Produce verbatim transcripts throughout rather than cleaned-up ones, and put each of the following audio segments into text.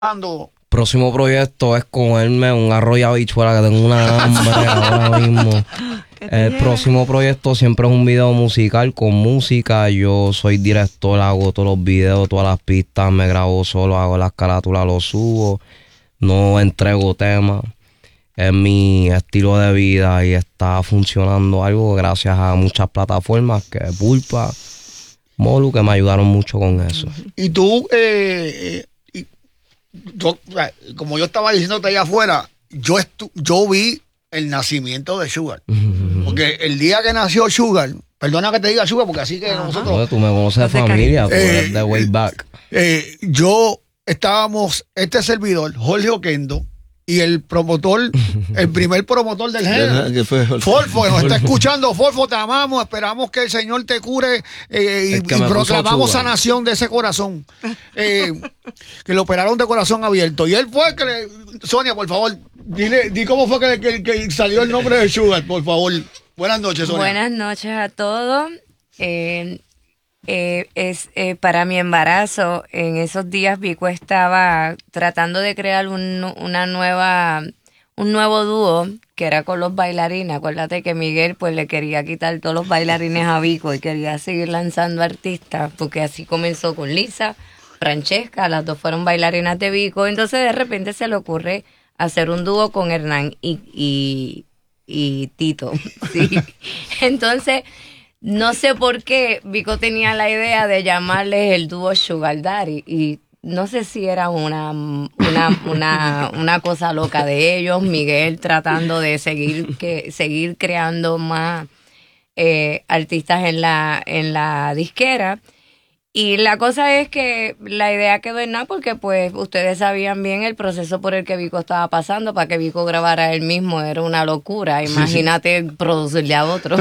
Ando. Próximo proyecto es comerme un arroz y habichuela, que tengo una hambre ahora mismo. El próximo proyecto siempre es un video musical con música. Yo soy director, hago todos los videos, todas las pistas, me grabo solo, hago las carátulas, lo subo. No entrego temas. Es mi estilo de vida y está funcionando algo gracias a muchas plataformas que Pulpa, Molu, que me ayudaron mucho con eso. Y tú, eh, y, yo, como yo estaba diciéndote allá afuera, yo, estu yo vi el nacimiento de Sugar. Porque el día que nació Sugar, perdona que te diga Sugar, porque así que Ajá. nosotros... No, tú me conoces de familia, tú eh, eres de way back. Eh, yo estábamos, este servidor, Jorge Oquendo, y el promotor, el primer promotor del género, Forfo, que nos está escuchando. Forfo, te amamos, esperamos que el Señor te cure eh, y, y proclamamos sanación de ese corazón. Eh, que le operaron de corazón abierto. Y él fue que le... Sonia, por favor, dile, di cómo fue que, que, que salió el nombre de Sugar, por favor. Buenas noches, Sonia. Buenas noches a todos. Eh, Eh, es eh, para mi embarazo. En esos días Vico estaba tratando de crear un, una nueva un nuevo dúo que era con los bailarines. Acuérdate que Miguel pues le quería quitar todos los bailarines a Vico y quería seguir lanzando artistas, porque así comenzó con Lisa, Francesca, las dos fueron bailarinas de Vico. Entonces de repente se le ocurre hacer un dúo con Hernán y, y, y Tito, ¿sí? Entonces no sé por qué Vico tenía la idea de llamarles el dúo Sugar Daddy, y no sé si era una, una, una, una cosa loca de ellos, Miguel tratando de seguir, que, seguir creando más eh, artistas en la, en la disquera. Y la cosa es que la idea quedó en nada, porque pues ustedes sabían bien el proceso por el que Vico estaba pasando. Para que Vico grabara él mismo era una locura. Imagínate sí, sí. producirle a otro.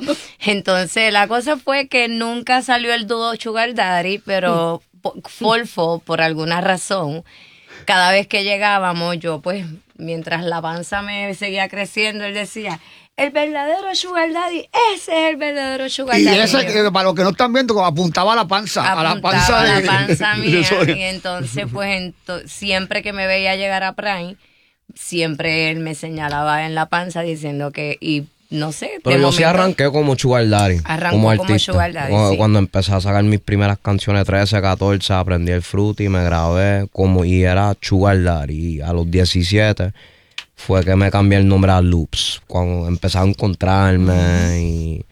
Entonces la cosa fue que nunca salió el dúo Sugar Daddy, pero Forfo, por alguna razón, cada vez que llegábamos, yo pues, mientras la panza me seguía creciendo, él decía... El verdadero Sugar Daddy, ese es el verdadero Sugar y Daddy. Y ese, para los que no están viendo, como apuntaba a la panza, apuntaba a la panza, a de, la panza de, mía. de y entonces, pues, ento siempre que me veía llegar a Prime, siempre él me señalaba en la panza diciendo que, y no sé. Pero yo momento, sí arranqué como Sugar Daddy. Arrancó como, como Sugar Daddy, cuando, sí. cuando empecé a sacar mis primeras canciones, trece, catorce, aprendí el fruity, me grabé como, y era Sugar Daddy. Y a los diecisiete... fue que me cambié el nombre a Loops, cuando empecé a encontrarme y,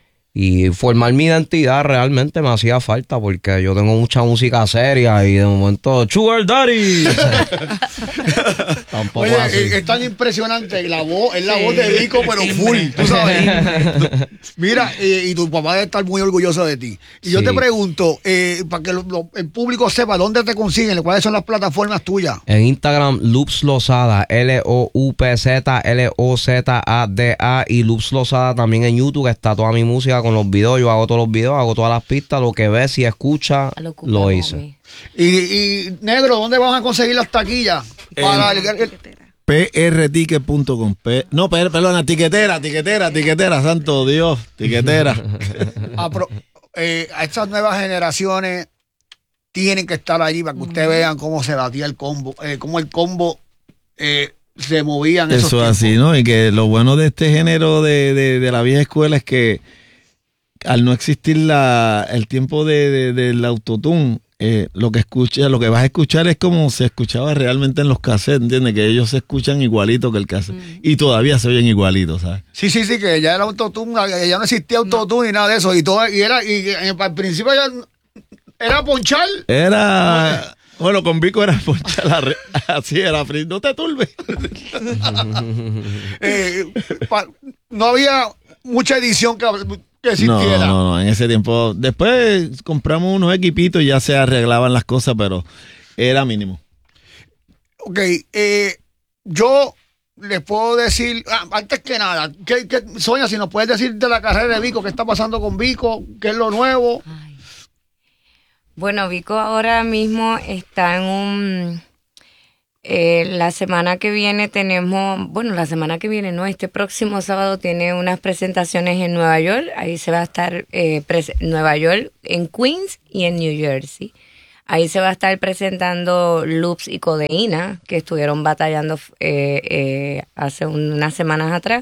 y formar mi identidad. Realmente me hacía falta, porque yo tengo mucha música seria y de momento Sugar Daddy. Tampoco Oye, así. Es, es tan impresionante la voz, es la sí, voz de Vico, pero sí, full, tú sabes. Mira, eh, y tu papá debe estar muy orgulloso de ti. Y sí. yo te pregunto, eh, para que lo, lo, el público sepa dónde te consiguen, cuáles son las plataformas tuyas. En Instagram, Loops Lozada, L O U P Z L O Z A D A, y Loops Lozada también en YouTube, que está toda mi música con los videos. Yo hago todos los videos, hago todas las pistas, lo que ves y escucha, lo, lo hice. Y, y Negro, ¿dónde van a conseguir las taquillas? Para el, el, P R ticket punto com. No, perdona, tiquetera, tiquetera, tiquetera, santo Dios, tiquetera. a, pro, eh, a estas nuevas generaciones tienen que estar allí para que ustedes uh-huh. vean cómo se batía el combo, eh, cómo el combo eh, se movía en esos Eso es así, ¿no? Y que lo bueno de este género de, de, de la vieja escuela es que al no existir la, el tiempo de, de, del autotune, Eh, lo que escucha, lo que vas a escuchar es como se escuchaba realmente en los cassettes, ¿entiendes? Que ellos se escuchan igualito que el cassette mm. y todavía se oyen igualitos, ¿sabes? Sí, sí, sí, que ya era autotune, ya no existía autotune no. ni nada de eso, y todo, y era, y, y al principio ya era ponchar. Era, bueno, con Vico era ponchar, así era, no te turbes. eh, pa, no había mucha edición que Que no, no, no, en ese tiempo. Después compramos unos equipitos y ya se arreglaban las cosas, pero era mínimo. Ok, eh, yo les puedo decir, ah, antes que nada, que, que, Sonia, si nos puedes decir de la carrera de Vico, qué está pasando con Vico, qué es lo nuevo. Ay. Bueno, Vico ahora mismo está en un... Eh, la semana que viene tenemos, bueno, la semana que viene, no, este próximo sábado tiene unas presentaciones en Nueva York. Ahí se va a estar eh, Nueva York, en Queens y en New Jersey. ahí se va a estar presentando Loops y Codeína, que estuvieron batallando eh, eh, hace unas semanas atrás.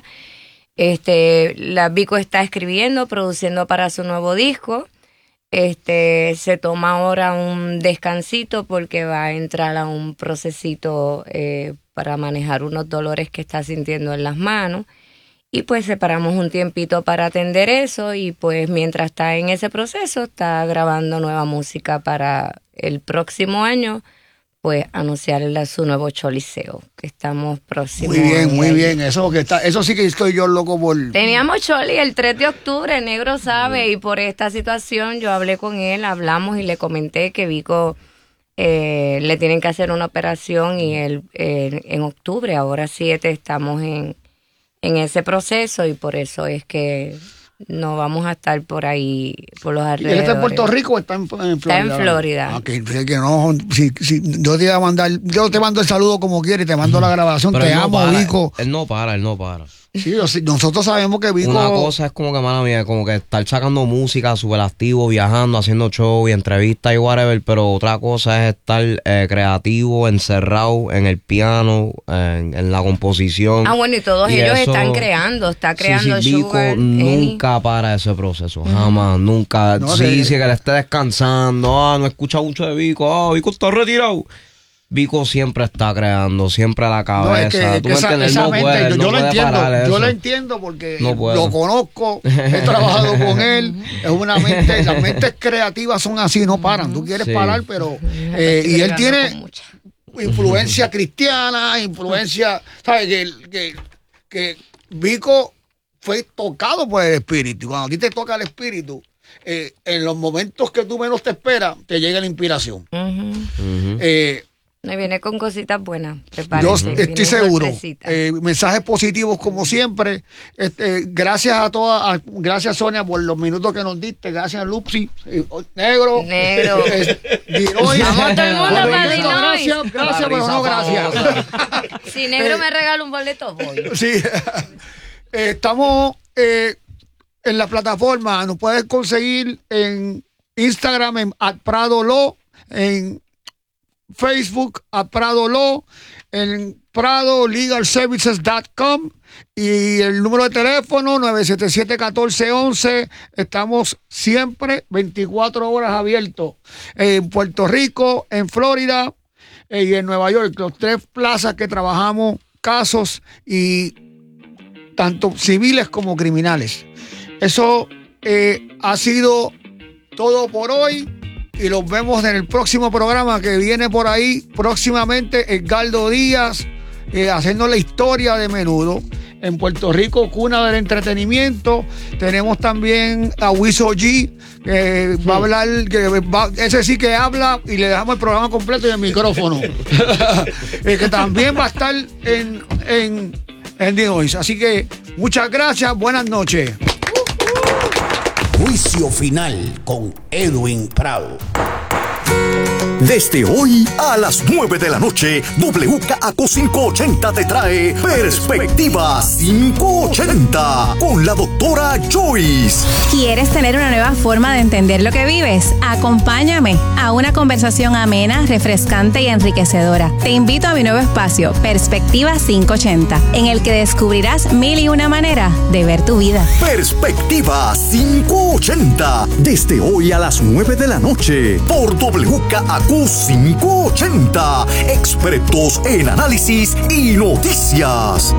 Este, la Vico está escribiendo, produciendo para su nuevo disco. Este, se toma ahora un descansito porque va a entrar a un procesito eh, para manejar unos dolores que está sintiendo en las manos. Y pues separamos un tiempito para atender eso y pues mientras está en ese proceso está grabando nueva música para el próximo año, pues anunciarle su nuevo choliseo, que estamos próximos. Muy bien, muy bien, eso que está, eso sí que estoy yo loco por... Teníamos choli el tres de octubre, Negro sabe, y por esta situación yo hablé con él, hablamos y le comenté que Vico eh, le tienen que hacer una operación y él eh, en octubre, ahora siete, estamos en... en ese proceso y por eso es que no vamos a estar por ahí, por los alrededores. ¿Y él está en Puerto Rico o está en, en Florida? Está en Florida. Ah, que, que no, si, si, yo te voy a mandar, yo te mando el saludo como quieres, te mando la grabación, pero te no amo, para, Vico. Él no para, él no para. Sí, nosotros sabemos que Vico... Una cosa es como que, mala mía, como que estar sacando música súper activo, viajando, haciendo show y entrevistas y whatever, pero otra cosa es estar eh, creativo, encerrado en el piano, en, en la composición. Ah, bueno, y todos y ellos eso, están creando, está creando sí, sí, Vico Sugar, nunca Eni. para ese proceso, jamás, nunca. No, sí, sí. sí, que le esté descansando, ah, no escucha mucho de Vico, ah, Vico está retirado. Vico siempre está creando, siempre a la cabeza. No, es que, ¿Tú que me esa, entiendes? esa No mente, puede, yo, no yo lo puede entiendo, parar yo eso. lo entiendo porque No puedo. lo conozco, he trabajado con él, es una mente, las mentes creativas son así, no paran, tú quieres Sí. parar, pero eh, y él tiene influencia cristiana, influencia, ¿sabes? Que, que, que Vico fue tocado por el Espíritu, cuando a ti te toca el Espíritu, eh, en los momentos que tú menos te esperas, te llega la inspiración. Uh-huh. Ujú. Eh, Me viene con cositas buenas, Yo prepárense, estoy vienen seguro. sorpresitas. Eh, mensajes positivos como siempre. Este, gracias a todas, a- gracias Sonia por los minutos que nos diste. Gracias Lupsi, eh, Negro, Negro. eh, Dinois. Vamos todo el mundo Por para eso, Dinois. Gracias, gracias, La pero risa no gracias. famosa. Si Negro eh, me regala un boleto, voy. Sí. Eh, estamos eh, en la plataforma. Nos puedes conseguir en Instagram en @pradolo, en Facebook a Prado Law, en prado legal services punto com y el número de teléfono nueve siete siete, uno cuatro uno uno. Estamos siempre veinticuatro horas abiertos en Puerto Rico, en Florida eh, y en Nueva York. Los tres plazas que trabajamos casos y tanto civiles como criminales. Eso eh, ha sido todo por hoy. Y los vemos en el próximo programa que viene por ahí próximamente. Edgardo Díaz eh, haciendo la historia de Menudo en Puerto Rico, cuna del entretenimiento. Tenemos también a Wiso G, que va a hablar, que va, ese sí que habla y le dejamos el programa completo y el micrófono. eh, que también va a estar en, en, en Dinois. Así que muchas gracias, buenas noches. Juicio final con Edwin Prado. Desde hoy a las nueve de la noche, W K A Q quinientos ochenta te trae Perspectiva quinientos ochenta con la doctora Joyce. ¿Quieres tener una nueva forma de entender lo que vives? Acompáñame a una conversación amena, refrescante y enriquecedora. Te invito a mi nuevo espacio, Perspectiva quinientos ochenta, en el que descubrirás mil y una manera de ver tu vida. Perspectiva quinientos ochenta, desde hoy a las nueve de la noche, por W K A Q quinientos ochenta, expertos en análisis y noticias.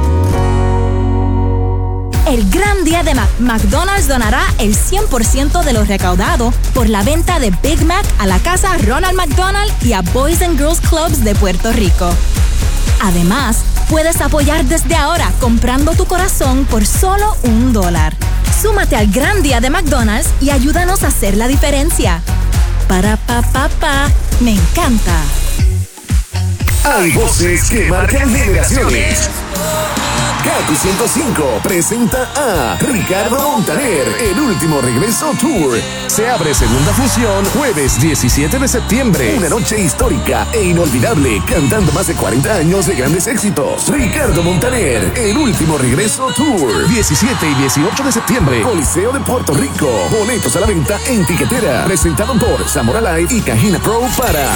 El gran día de Mac McDonald's donará el cien por ciento de lo recaudado por la venta de Big Mac a la casa Ronald McDonald y a Boys and Girls Clubs de Puerto Rico. Además, puedes apoyar desde ahora comprando tu corazón por solo un dólar. Súmate al gran día de McDonald's y ayúdanos a hacer la diferencia. Para pa pa pa, me encanta. Hay voces que marcan generaciones. Kaku ciento cinco presenta a Ricardo Montaner, El Último Regreso Tour. Se abre segunda función jueves diecisiete de septiembre. Una noche histórica e inolvidable, cantando más de cuarenta años de grandes éxitos. Ricardo Montaner, El Último Regreso Tour. diecisiete y dieciocho de septiembre, Coliseo de Puerto Rico. Boletos a la venta en Tiquetera. Presentado por Zamora Live y Cajina Pro para...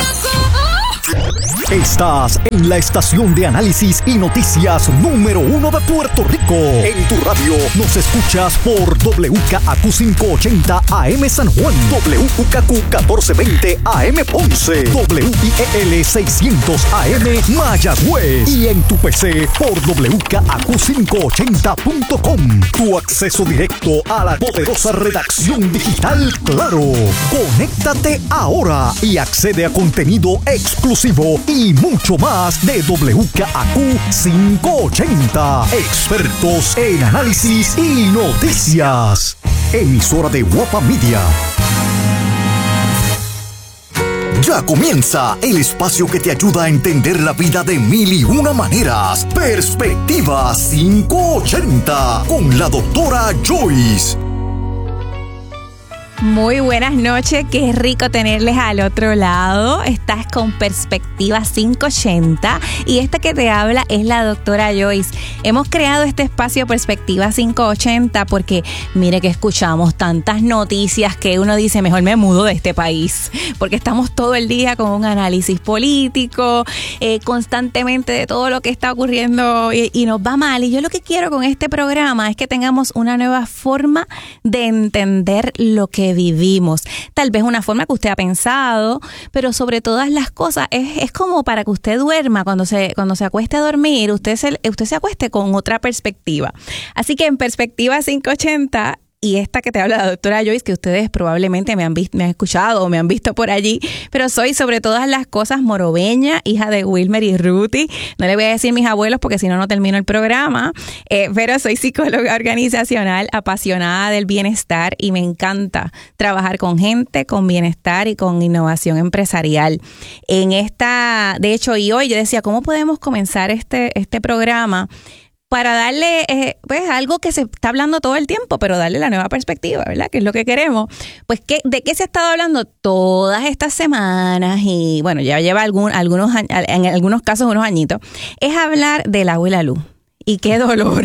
Estás en la estación de análisis y noticias número uno de Puerto Rico. En tu radio nos escuchas por W K A Q quinientos ochenta A M San Juan, W K A Q catorce veinte A M Ponce, W I E L seiscientos A M Mayagüez y en tu P C por W K A Q quinientos ochenta punto com. Tu acceso directo a la poderosa redacción digital Claro. Conéctate ahora y accede a contenido exclusivo y mucho más de W K A Q quinientos ochenta. Expertos en análisis y noticias. Emisora de Guapa Media. Ya comienza el espacio que te ayuda a entender la vida de mil y una maneras. Perspectiva quinientos ochenta con la doctora Joyce. Muy buenas noches, qué rico tenerles al otro lado. Estás con Perspectiva quinientos ochenta y esta que te habla es la doctora Joyce. Hemos creado este espacio Perspectiva quinientos ochenta porque mire que escuchamos tantas noticias que uno dice mejor me mudo de este país, porque estamos todo el día con un análisis político, eh, constantemente de todo lo que está ocurriendo y, y nos va mal. Y yo lo que quiero con este programa es que tengamos una nueva forma de entender lo que vivimos. Tal vez una forma que usted ha pensado, pero sobre todas las cosas es, es como para que usted duerma, cuando se, cuando se acueste a dormir, usted se, usted se acueste con otra perspectiva. Así que en Perspectiva quinientos ochenta, y esta que te habla la doctora Joyce, que ustedes probablemente me han visto, me han escuchado o me han visto por allí, pero soy sobre todas las cosas morobeña, hija de Wilmer y Ruthie. No le voy a decir mis abuelos porque si no, no termino el programa, eh, pero soy psicóloga organizacional, apasionada del bienestar y me encanta trabajar con gente, con bienestar y con innovación empresarial. En esta, de hecho, y hoy yo decía, ¿cómo podemos comenzar este, este programa? Para darle, eh, pues, algo que se está hablando todo el tiempo, pero darle la nueva perspectiva, ¿verdad? Que es lo que queremos. Pues, ¿qué, ¿de qué se ha estado hablando todas estas semanas? Y, bueno, ya lleva algún, algunos, en algunos casos unos añitos. Es hablar del agua y la luz. Y qué dolor.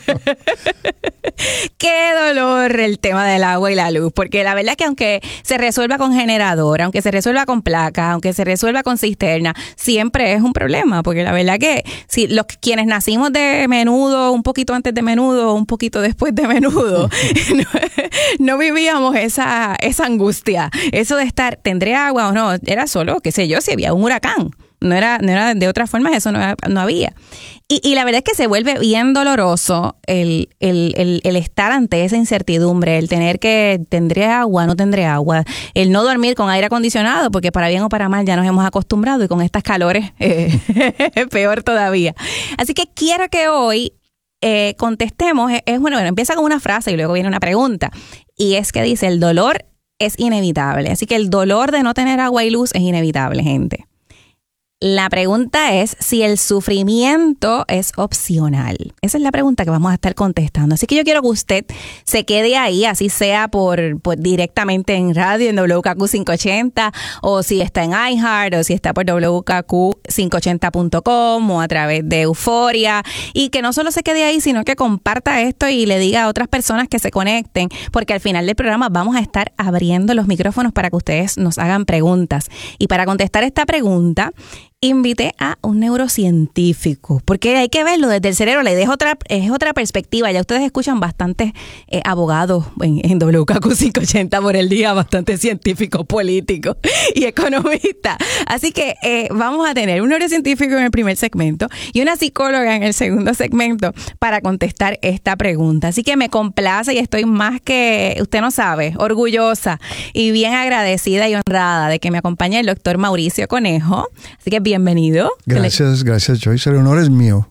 Qué dolor el tema del agua y la luz, porque la verdad es que aunque se resuelva con generador, aunque se resuelva con placas, aunque se resuelva con cisterna, siempre es un problema, porque la verdad que si los quienes nacimos de menudo, un poquito antes de menudo, un poquito después de menudo, no, no vivíamos esa, esa angustia, eso de estar, ¿tendré agua o no? Era solo, qué sé yo, si había un huracán. No era, no era de otra forma, eso no, no había. Y, y la verdad es que se vuelve bien doloroso el, el, el, el estar ante esa incertidumbre, el tener que, ¿tendré agua? ¿No tendré agua? El no dormir con aire acondicionado, porque para bien o para mal ya nos hemos acostumbrado y con estas calores eh, peor todavía. Así que quiero que hoy eh, contestemos, es, es bueno, bueno, empieza con una frase y luego viene una pregunta. Y es que dice, el dolor es inevitable. Así que el dolor de no tener agua y luz es inevitable, gente. La pregunta es si el sufrimiento es opcional. Esa es la pregunta que vamos a estar contestando. Así que yo quiero que usted se quede ahí, así sea por, por directamente en radio, en W K Q quinientos ochenta, o si está en iHeart, o si está por W K Q quinientos ochenta punto com, o a través de Euforia. Y que no solo se quede ahí, sino que comparta esto y le diga a otras personas que se conecten, porque al final del programa vamos a estar abriendo los micrófonos para que ustedes nos hagan preguntas. Y para contestar esta pregunta, invité a un neurocientífico, porque hay que verlo desde el cerebro, le dejo otra, es otra perspectiva. Ya ustedes escuchan bastantes eh, abogados en, en W K Q quinientos ochenta por el día, bastantes científicos, políticos y economistas. Así que eh, vamos a tener un neurocientífico en el primer segmento y una psicóloga en el segundo segmento para contestar esta pregunta. Así que me complace y estoy más que, usted no sabe, orgullosa y bien agradecida y honrada de que me acompañe el doctor Mauricio Conejo. Así que bienvenido. Gracias, gracias Joyce. El honor es mío.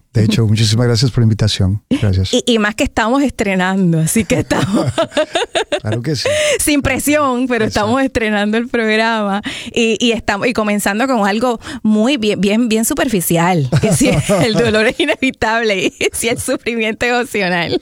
De hecho, muchísimas gracias por la invitación. Gracias. Y, y más que estamos estrenando, así que estamos... Claro que sí. Sin presión, pero Exacto. estamos estrenando el programa y, y estamos y comenzando con algo muy bien, bien, bien superficial. Que si el dolor es inevitable y si el sufrimiento es opcional.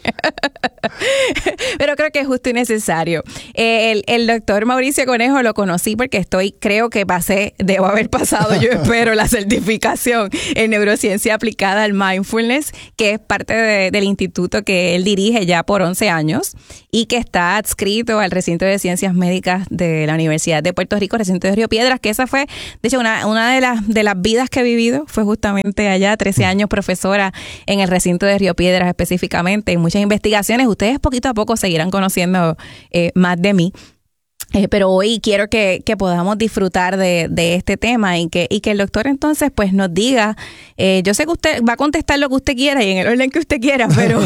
Pero creo que es justo y necesario. El, el doctor Mauricio Conejo lo conocí porque estoy, creo que pasé, debo haber pasado, yo espero, la certificación en neurociencia aplicada al mindfulness, que es parte de, del instituto que él dirige ya por once años y que está adscrito al recinto de ciencias médicas de la Universidad de Puerto Rico, recinto de Río Piedras, que esa fue, de hecho, una, una de las de las vidas que he vivido fue justamente allá, trece años profesora en el recinto de Río Piedras específicamente, y muchas investigaciones. Ustedes poquito a poco seguirán conociendo eh, más de mí. Eh, pero hoy quiero que, que podamos disfrutar de, de este tema y que, y que el doctor entonces pues nos diga, eh, yo sé que usted va a contestar lo que usted quiera y en el orden que usted quiera, pero,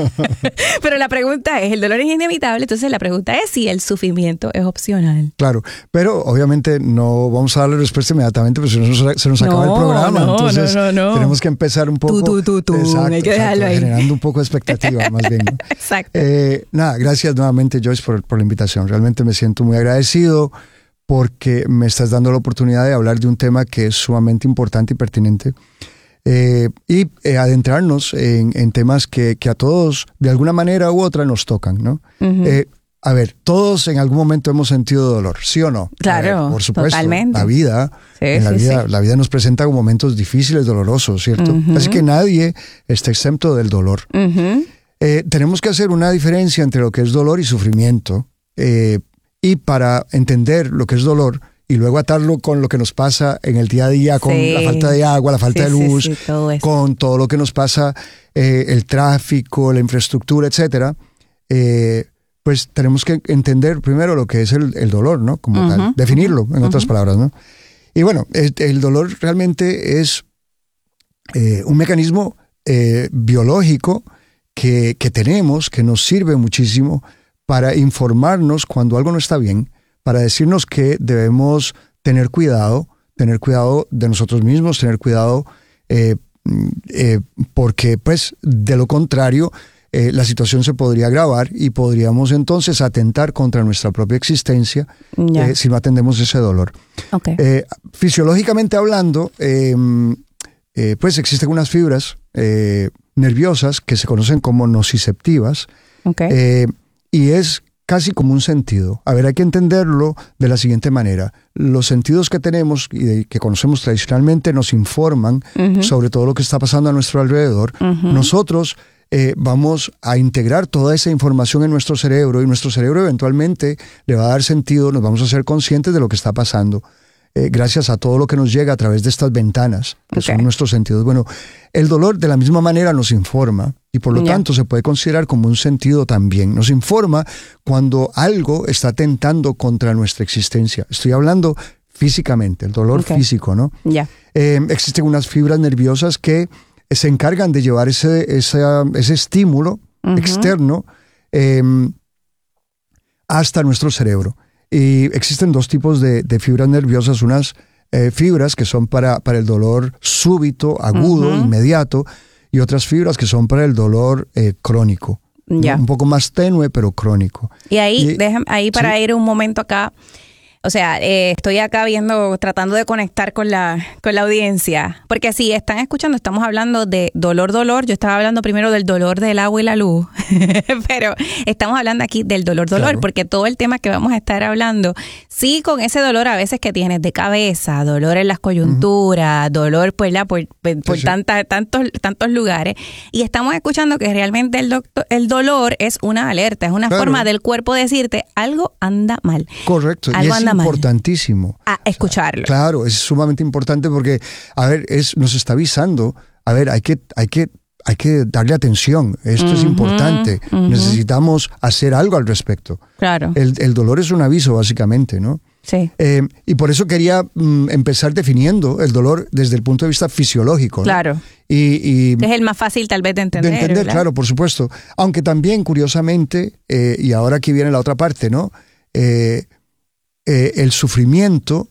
pero la pregunta es, el dolor es inevitable, entonces la pregunta es si el sufrimiento es opcional. Claro, pero obviamente no vamos a darle respuesta inmediatamente, porque si no se nos acaba no, el programa, no, entonces no, no, no. tenemos que empezar un poco, tú, tú, tú, tú. Exacto, Hay que dejarlo exacto, ahí. generando un poco de expectativa más bien, ¿no? Exacto. Eh, nada, gracias nuevamente Joyce por, por la invitación, realmente me siento muy agradecido porque me estás dando la oportunidad de hablar de un tema que es sumamente importante y pertinente eh, y eh, adentrarnos en, en temas que, que a todos de alguna manera u otra nos tocan, ¿no? Uh-huh. Eh, a ver, todos en algún momento hemos sentido dolor, ¿sí o no? Claro, ver, por supuesto, totalmente. La vida, sí, en la sí, vida, sí. la vida nos presenta momentos difíciles, dolorosos, ¿cierto? Uh-huh. Así que nadie está exento del dolor. Uh-huh. Eh, tenemos que hacer una diferencia entre lo que es dolor y sufrimiento. Eh, Y para entender lo que es dolor y luego atarlo con lo que nos pasa en el día a día, con sí. la falta de agua, la falta sí, de luz, sí, sí, todo eso. con todo lo que nos pasa, eh, el tráfico, la infraestructura, etcétera, eh, pues tenemos que entender primero lo que es el, el dolor, ¿no? Como uh-huh. tal, definirlo, en uh-huh. otras palabras, ¿no? Y bueno, el, el dolor realmente es eh, un mecanismo eh, biológico que, que tenemos, que nos sirve muchísimo para informarnos cuando algo no está bien, para decirnos que debemos tener cuidado, tener cuidado de nosotros mismos, tener cuidado eh, eh, porque pues de lo contrario eh, la situación se podría agravar y podríamos entonces atentar contra nuestra propia existencia eh, si no atendemos ese dolor. Okay. Eh, fisiológicamente hablando, eh, eh, pues existen unas fibras eh, nerviosas que se conocen como nociceptivas. Okay. Eh, Y es casi como un sentido. A ver, hay que entenderlo de la siguiente manera. Los sentidos que tenemos y de, que conocemos tradicionalmente nos informan uh-huh. sobre todo lo que está pasando a nuestro alrededor. Uh-huh. Nosotros eh, vamos a integrar toda esa información en nuestro cerebro y nuestro cerebro eventualmente le va a dar sentido, nos vamos a ser conscientes de lo que está pasando. Eh, gracias a todo lo que nos llega a través de estas ventanas, que okay. son nuestros sentidos. Bueno, el dolor de la misma manera nos informa y por lo yeah. tanto se puede considerar como un sentido también. Nos informa cuando algo está atentando contra nuestra existencia. Estoy hablando físicamente, el dolor okay. físico, ¿no? Yeah. Eh, existen unas fibras nerviosas que se encargan de llevar ese, ese, ese estímulo uh-huh. externo eh, hasta nuestro cerebro. Y existen dos tipos de, de fibras nerviosas, unas eh, fibras que son para, para el dolor súbito, agudo, uh-huh. inmediato, y otras fibras que son para el dolor eh, crónico. Ya. Un poco más tenue, pero crónico. Y ahí, y, déjame, ahí para ¿sí? ir un momento acá, o sea, eh, estoy acá viendo, tratando de conectar con la, con la audiencia, porque si están escuchando, estamos hablando de dolor, dolor, yo estaba hablando primero del dolor del agua y la luz, pero estamos hablando aquí del dolor, dolor, claro. porque todo el tema que vamos a estar hablando, sí, con ese dolor a veces que tienes de cabeza, dolor en las coyunturas, uh-huh. dolor pues, la, por, por, por sí, tanta, sí. tantos, tantos lugares, y estamos escuchando que realmente el, doctor, el dolor es una alerta, es una claro. forma del cuerpo decirte algo anda mal. Correcto, algo y es anda importantísimo. A escucharlo. O sea, claro, es sumamente importante porque, a ver, es, nos está avisando, a ver, hay que, hay que, hay que darle atención, esto uh-huh, es importante, uh-huh. necesitamos hacer algo al respecto. Claro. El, el dolor es un aviso, básicamente, ¿no? Sí. Eh, y por eso quería mm, empezar definiendo el dolor desde el punto de vista fisiológico, ¿no? Claro. Y, y es el más fácil tal vez de entender. De entender, ¿verdad? Claro, por supuesto. Aunque también, curiosamente, eh, y ahora aquí viene la otra parte, ¿no? Eh, Eh, el sufrimiento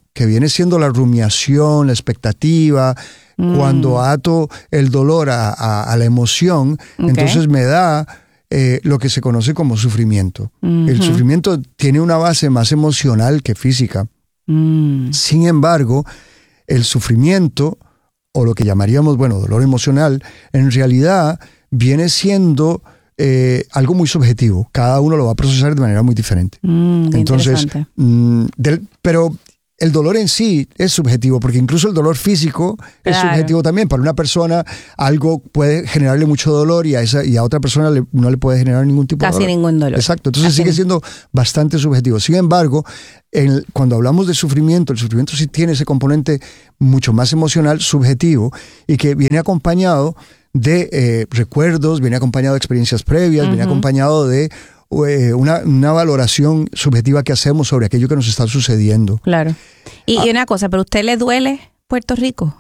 que viene siendo la rumiación, la expectativa, mm. cuando ato el dolor a, a, a la emoción, okay. entonces me da eh, lo que se conoce como sufrimiento. Mm-hmm. El sufrimiento tiene una base más emocional que física. Mm. Sin embargo, el sufrimiento, o lo que llamaríamos, bueno, dolor emocional, en realidad viene siendo eh, algo muy subjetivo. Cada uno lo va a procesar de manera muy diferente. Mm, Entonces, mm, del, pero el dolor en sí es subjetivo, porque incluso el dolor físico es claro. subjetivo también. Para una persona algo puede generarle mucho dolor y a esa y a otra persona le, no le puede generar ningún tipo Casi de dolor. Casi ningún dolor. Exacto. Entonces Casi sigue siendo bastante subjetivo. Sin embargo, el, cuando hablamos de sufrimiento, el sufrimiento sí tiene ese componente mucho más emocional, subjetivo, y que viene acompañado de eh, recuerdos, viene acompañado de experiencias previas, uh-huh. viene acompañado de eh, una, una valoración subjetiva que hacemos sobre aquello que nos está sucediendo. Claro. Y, ah. y una cosa, ¿pero a usted le duele Puerto Rico?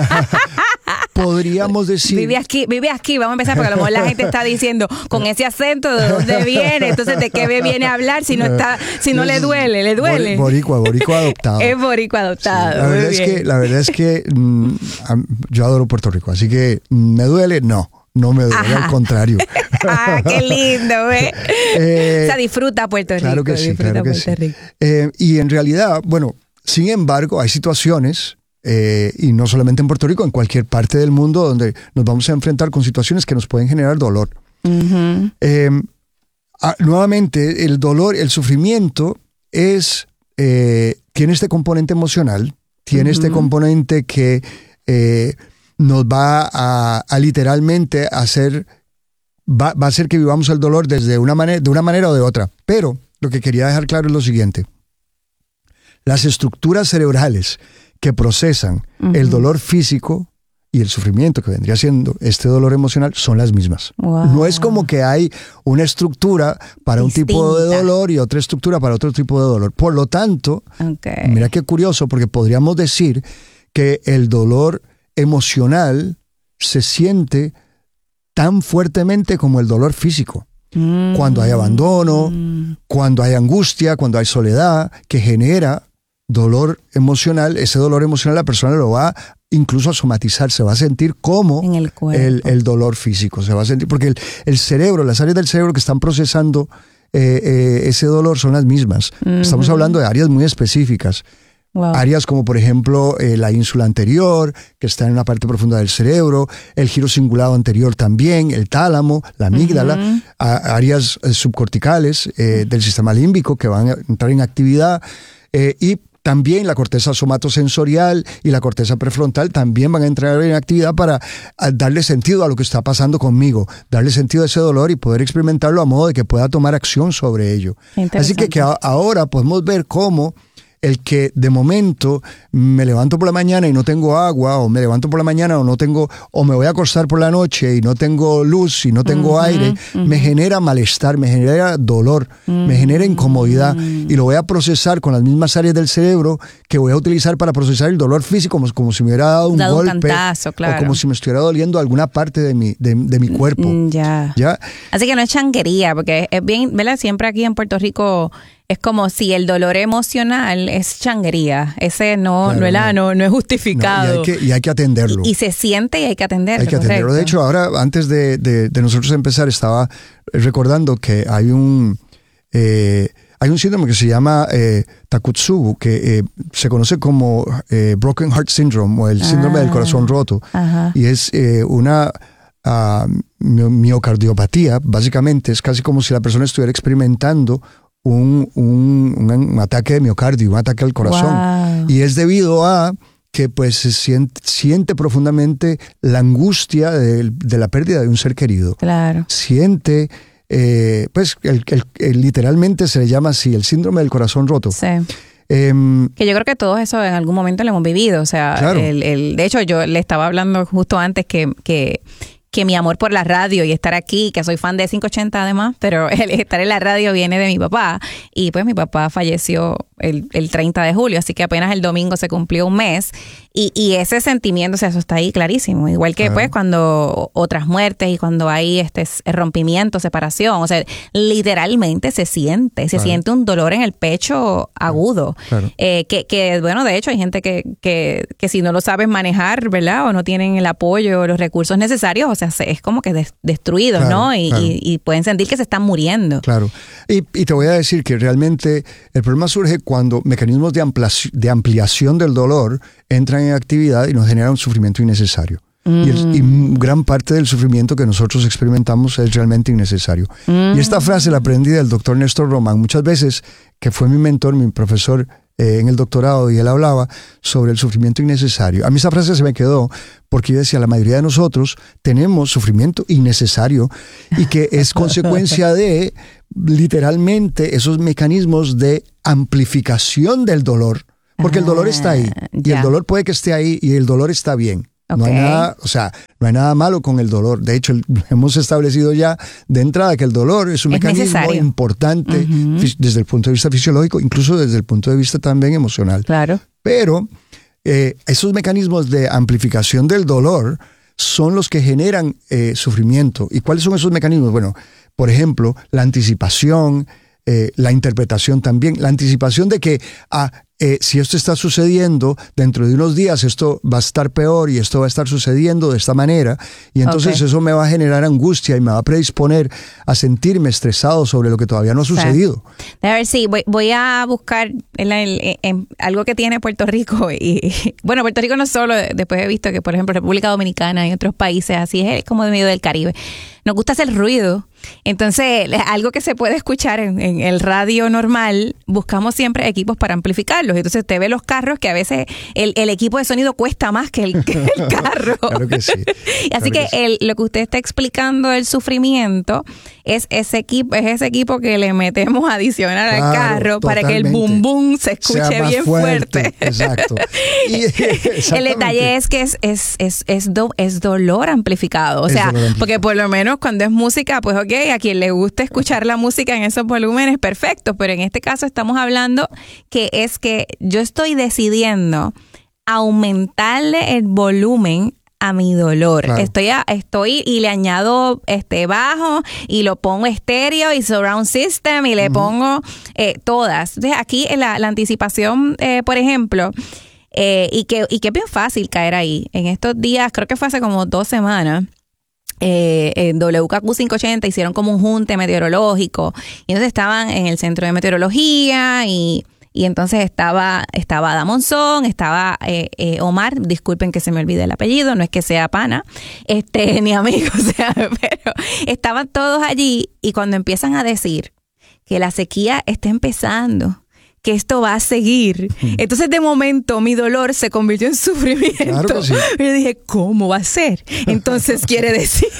Podríamos decir... Vive aquí, vive aquí, vamos a empezar, porque a lo mejor la gente está diciendo, con ese acento, ¿de dónde viene? Entonces, ¿de qué viene a hablar si no está, si no le duele? ¿Le duele? Boricua, boricua adoptado. Es boricua adoptado. Sí, la, verdad es que, la verdad es que mm, yo adoro Puerto Rico, así que ¿me duele? No. No me duele, Ajá. al contrario. ¡Ah, qué lindo! ¿eh? Eh, o sea, disfruta Puerto Rico. Claro que sí, claro que Puerto sí. Rico. Eh, y en realidad, bueno, sin embargo, hay situaciones, eh, y no solamente en Puerto Rico, en cualquier parte del mundo, donde nos vamos a enfrentar con situaciones que nos pueden generar dolor. Uh-huh. Eh, ah, nuevamente, el dolor, el sufrimiento, es eh, tiene este componente emocional, tiene uh-huh. este componente que... Eh, nos va a, a literalmente hacer, va, va a hacer que vivamos el dolor desde una manera, de una manera o de otra. Pero lo que quería dejar claro es lo siguiente. Las estructuras cerebrales que procesan uh-huh. el dolor físico y el sufrimiento que vendría siendo este dolor emocional son las mismas. Wow. No es como que hay una estructura para Distinta. un tipo de dolor y otra estructura para otro tipo de dolor. Por lo tanto, okay. mira qué curioso, porque podríamos decir que el dolor emocional se siente tan fuertemente como el dolor físico. Mm. Cuando hay abandono, mm. cuando hay angustia, cuando hay soledad, que genera dolor emocional, ese dolor emocional la persona lo va incluso a somatizar, se va a sentir como en el, el, el dolor físico, se va a sentir, porque el, el cerebro, las áreas del cerebro que están procesando eh, eh, ese dolor son las mismas. Mm-hmm. Estamos hablando de áreas muy específicas. Wow. Áreas como por ejemplo eh, la ínsula anterior, que está en una parte profunda del cerebro, el giro cingulado anterior también, el tálamo, la amígdala, uh-huh. a, áreas eh, subcorticales eh, del sistema límbico que van a entrar en actividad eh, y también la corteza somatosensorial y la corteza prefrontal también van a entrar en actividad para darle sentido a lo que está pasando conmigo, darle sentido a ese dolor y poder experimentarlo a modo de que pueda tomar acción sobre ello. Así que, que a, ahora podemos ver cómo el que de momento me levanto por la mañana y no tengo agua, o me levanto por la mañana o no tengo, o me voy a acostar por la noche y no tengo luz y no tengo uh-huh, aire, uh-huh. me genera malestar, me genera dolor, uh-huh. me genera incomodidad y lo voy a procesar con las mismas áreas del cerebro que voy a utilizar para procesar el dolor físico, como, como si me hubiera dado un dado golpe un cantazo, claro. o como si me estuviera doliendo alguna parte de mi, de, de mi cuerpo. Ya. ¿Ya? Así que no es changuería, porque es bien, ¿verdad? Siempre aquí en Puerto Rico es como si el dolor emocional es changuería. Ese no, claro, no, era, no, no es justificado. No, y, hay que, y hay que atenderlo. Y, y se siente y hay que atenderlo. Hay que atenderlo. Correcto. De hecho, ahora, antes de, de, de nosotros empezar, estaba recordando que hay un, eh, hay un síndrome que se llama eh, Takotsubo, que eh, se conoce como eh, Broken Heart Syndrome o el síndrome ah, del corazón roto. Ajá. Y es eh, una uh, miocardiopatía. Básicamente, es casi como si la persona estuviera experimentando Un, un, un ataque de miocardio, un ataque al corazón. Wow. Y es debido a que pues se siente, siente profundamente la angustia de, de la pérdida de un ser querido. Claro. Siente, eh, pues el, el, el, literalmente se le llama así, el síndrome del corazón roto. Sí. Eh, que yo creo que todos eso en algún momento lo hemos vivido. O sea, claro. el, el, de hecho yo le estaba hablando justo antes que... que que mi amor por la radio y estar aquí, que soy fan de quinientos ochenta además, pero el estar en la radio viene de mi papá. Y pues mi papá falleció el, el treinta de julio, así que apenas el domingo se cumplió un mes. Y, y ese sentimiento, o sea, eso está ahí clarísimo. Igual que, claro, pues, cuando otras muertes y cuando hay este rompimiento, separación. O sea, literalmente se siente, se claro. siente un dolor en el pecho agudo. Claro. Eh, que, que, bueno, de hecho, hay gente que, que, que si no lo sabes manejar, ¿verdad? O no tienen el apoyo o los recursos necesarios, o sea, es como que des, destruidos, claro, ¿no? Y, claro. y, y pueden sentir que se están muriendo. Claro. Y, y te voy a decir que realmente el problema surge cuando mecanismos de ampliación, de ampliación del dolor entran en actividad y nos generan un sufrimiento innecesario. Mm. Y, el, y gran parte del sufrimiento que nosotros experimentamos es realmente innecesario. Mm. Y esta frase la aprendí del doctor Néstor Román, muchas veces, que fue mi mentor, mi profesor eh, en el doctorado, y él hablaba sobre el sufrimiento innecesario. A mí esa frase se me quedó porque yo decía, la mayoría de nosotros tenemos sufrimiento innecesario y que es consecuencia de, literalmente, esos mecanismos de amplificación del dolor. Porque ah, el dolor está ahí, y ya. el dolor puede que esté ahí, y el dolor está bien. Okay. No hay nada, o sea, no hay nada malo con el dolor. De hecho, el, hemos establecido ya de entrada que el dolor es un es mecanismo necesario. importante uh-huh. desde el punto de vista fisiológico, incluso desde el punto de vista también emocional. Claro. Pero eh, esos mecanismos de amplificación del dolor son los que generan eh, sufrimiento. ¿Y cuáles son esos mecanismos? Bueno, por ejemplo, la anticipación, eh, la interpretación también, la anticipación de que ah, Eh, si esto está sucediendo, dentro de unos días esto va a estar peor y esto va a estar sucediendo de esta manera, y entonces okay. eso me va a generar angustia y me va a predisponer a sentirme estresado sobre lo que todavía no ha sucedido. A ver, sí, voy, voy a buscar el, el, el, algo que tiene Puerto Rico. Y, y bueno, Puerto Rico no solo, después he visto que, por ejemplo, República Dominicana y otros países así, es como de medio del Caribe. Nos gusta hacer ruido. Entonces, algo que se puede escuchar en, en el radio normal, buscamos siempre equipos para amplificarlos. Entonces, te ve los carros que a veces el, el equipo de sonido cuesta más que el, que el carro. Claro que sí. Así claro que, que sí. el, lo que usted está explicando del sufrimiento es ese equipo, es ese equipo que le metemos adicional claro, al carro totalmente. Para que el boom boom se escuche sea bien fuerte. fuerte. Exacto. Y, el detalle es que es, es, es, es, do, es dolor amplificado. O sea, amplificado. Porque por lo menos cuando es música, pues ok, a quien le guste escuchar la música en esos volúmenes, perfecto, pero en este caso estamos hablando que es que yo estoy decidiendo aumentarle el volumen a mi dolor. Claro. Estoy a, estoy y le añado este bajo y lo pongo estéreo y surround system y le uh-huh. pongo eh, todas. Entonces aquí la, la anticipación, eh, por ejemplo, eh, y que y que es bien fácil caer ahí. En estos días, creo que fue hace como dos semanas, Eh, en W K Q quinientos ochenta hicieron como un junte meteorológico y entonces estaban en el centro de meteorología y, y entonces estaba estaba Ada Monzón, estaba eh, eh, Omar, disculpen que se me olvide el apellido, no es que sea pana este ni amigo, o sea, pero estaban todos allí y cuando empiezan a decir que la sequía está empezando, que esto va a seguir. Entonces, de momento, mi dolor se convirtió en sufrimiento. Claro que sí. Y yo dije, ¿cómo va a ser? Entonces, quiere decir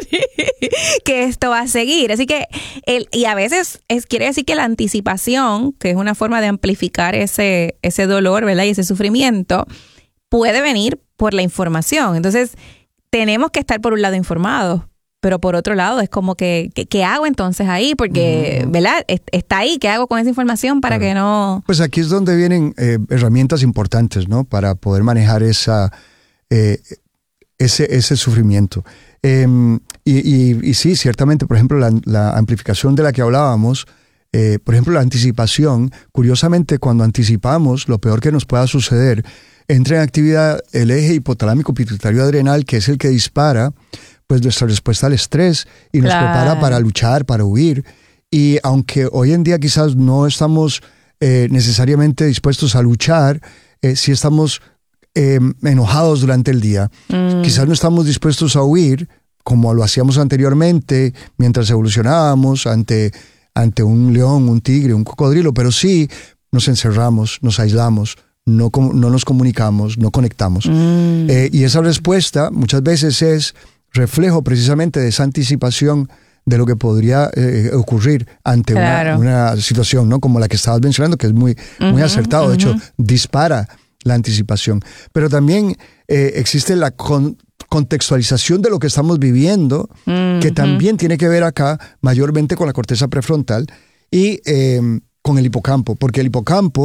que esto va a seguir. Así que, el, y a veces es, quiere decir que la anticipación, que es una forma de amplificar ese, ese dolor, ¿verdad? Y ese sufrimiento, puede venir por la información. Entonces, tenemos que estar por un lado informados. Pero por otro lado, es como que, que ¿qué hago entonces ahí? Porque, uh-huh. ¿verdad? Está ahí, ¿qué hago con esa información para claro. que no...? Pues aquí es donde vienen eh, herramientas importantes, ¿no? Para poder manejar esa, eh, ese, ese sufrimiento. Eh, y, y, y sí, ciertamente, por ejemplo, la, la amplificación de la que hablábamos, eh, por ejemplo, la anticipación, curiosamente, cuando anticipamos lo peor que nos pueda suceder, entra en actividad el eje hipotalámico pituitario adrenal, que es el que dispara pues nuestra respuesta al estrés y nos claro. prepara para luchar, para huir. Y aunque hoy en día quizás no estamos eh, necesariamente dispuestos a luchar, eh, sí estamos eh, enojados durante el día. Mm. Quizás no estamos dispuestos a huir como lo hacíamos anteriormente mientras evolucionábamos ante, ante un león, un tigre, un cocodrilo, pero sí nos encerramos, nos aislamos, no, no nos comunicamos, no conectamos. Mm. Eh, y esa respuesta muchas veces es reflejo precisamente de esa anticipación de lo que podría eh, ocurrir ante claro. una, una situación, ¿no? Como la que estabas mencionando, que es muy, uh-huh, muy acertado. Uh-huh. De hecho, dispara la anticipación. Pero también eh, existe la con, contextualización de lo que estamos viviendo, uh-huh. que también tiene que ver acá mayormente con la corteza prefrontal y eh, con el hipocampo, porque el hipocampo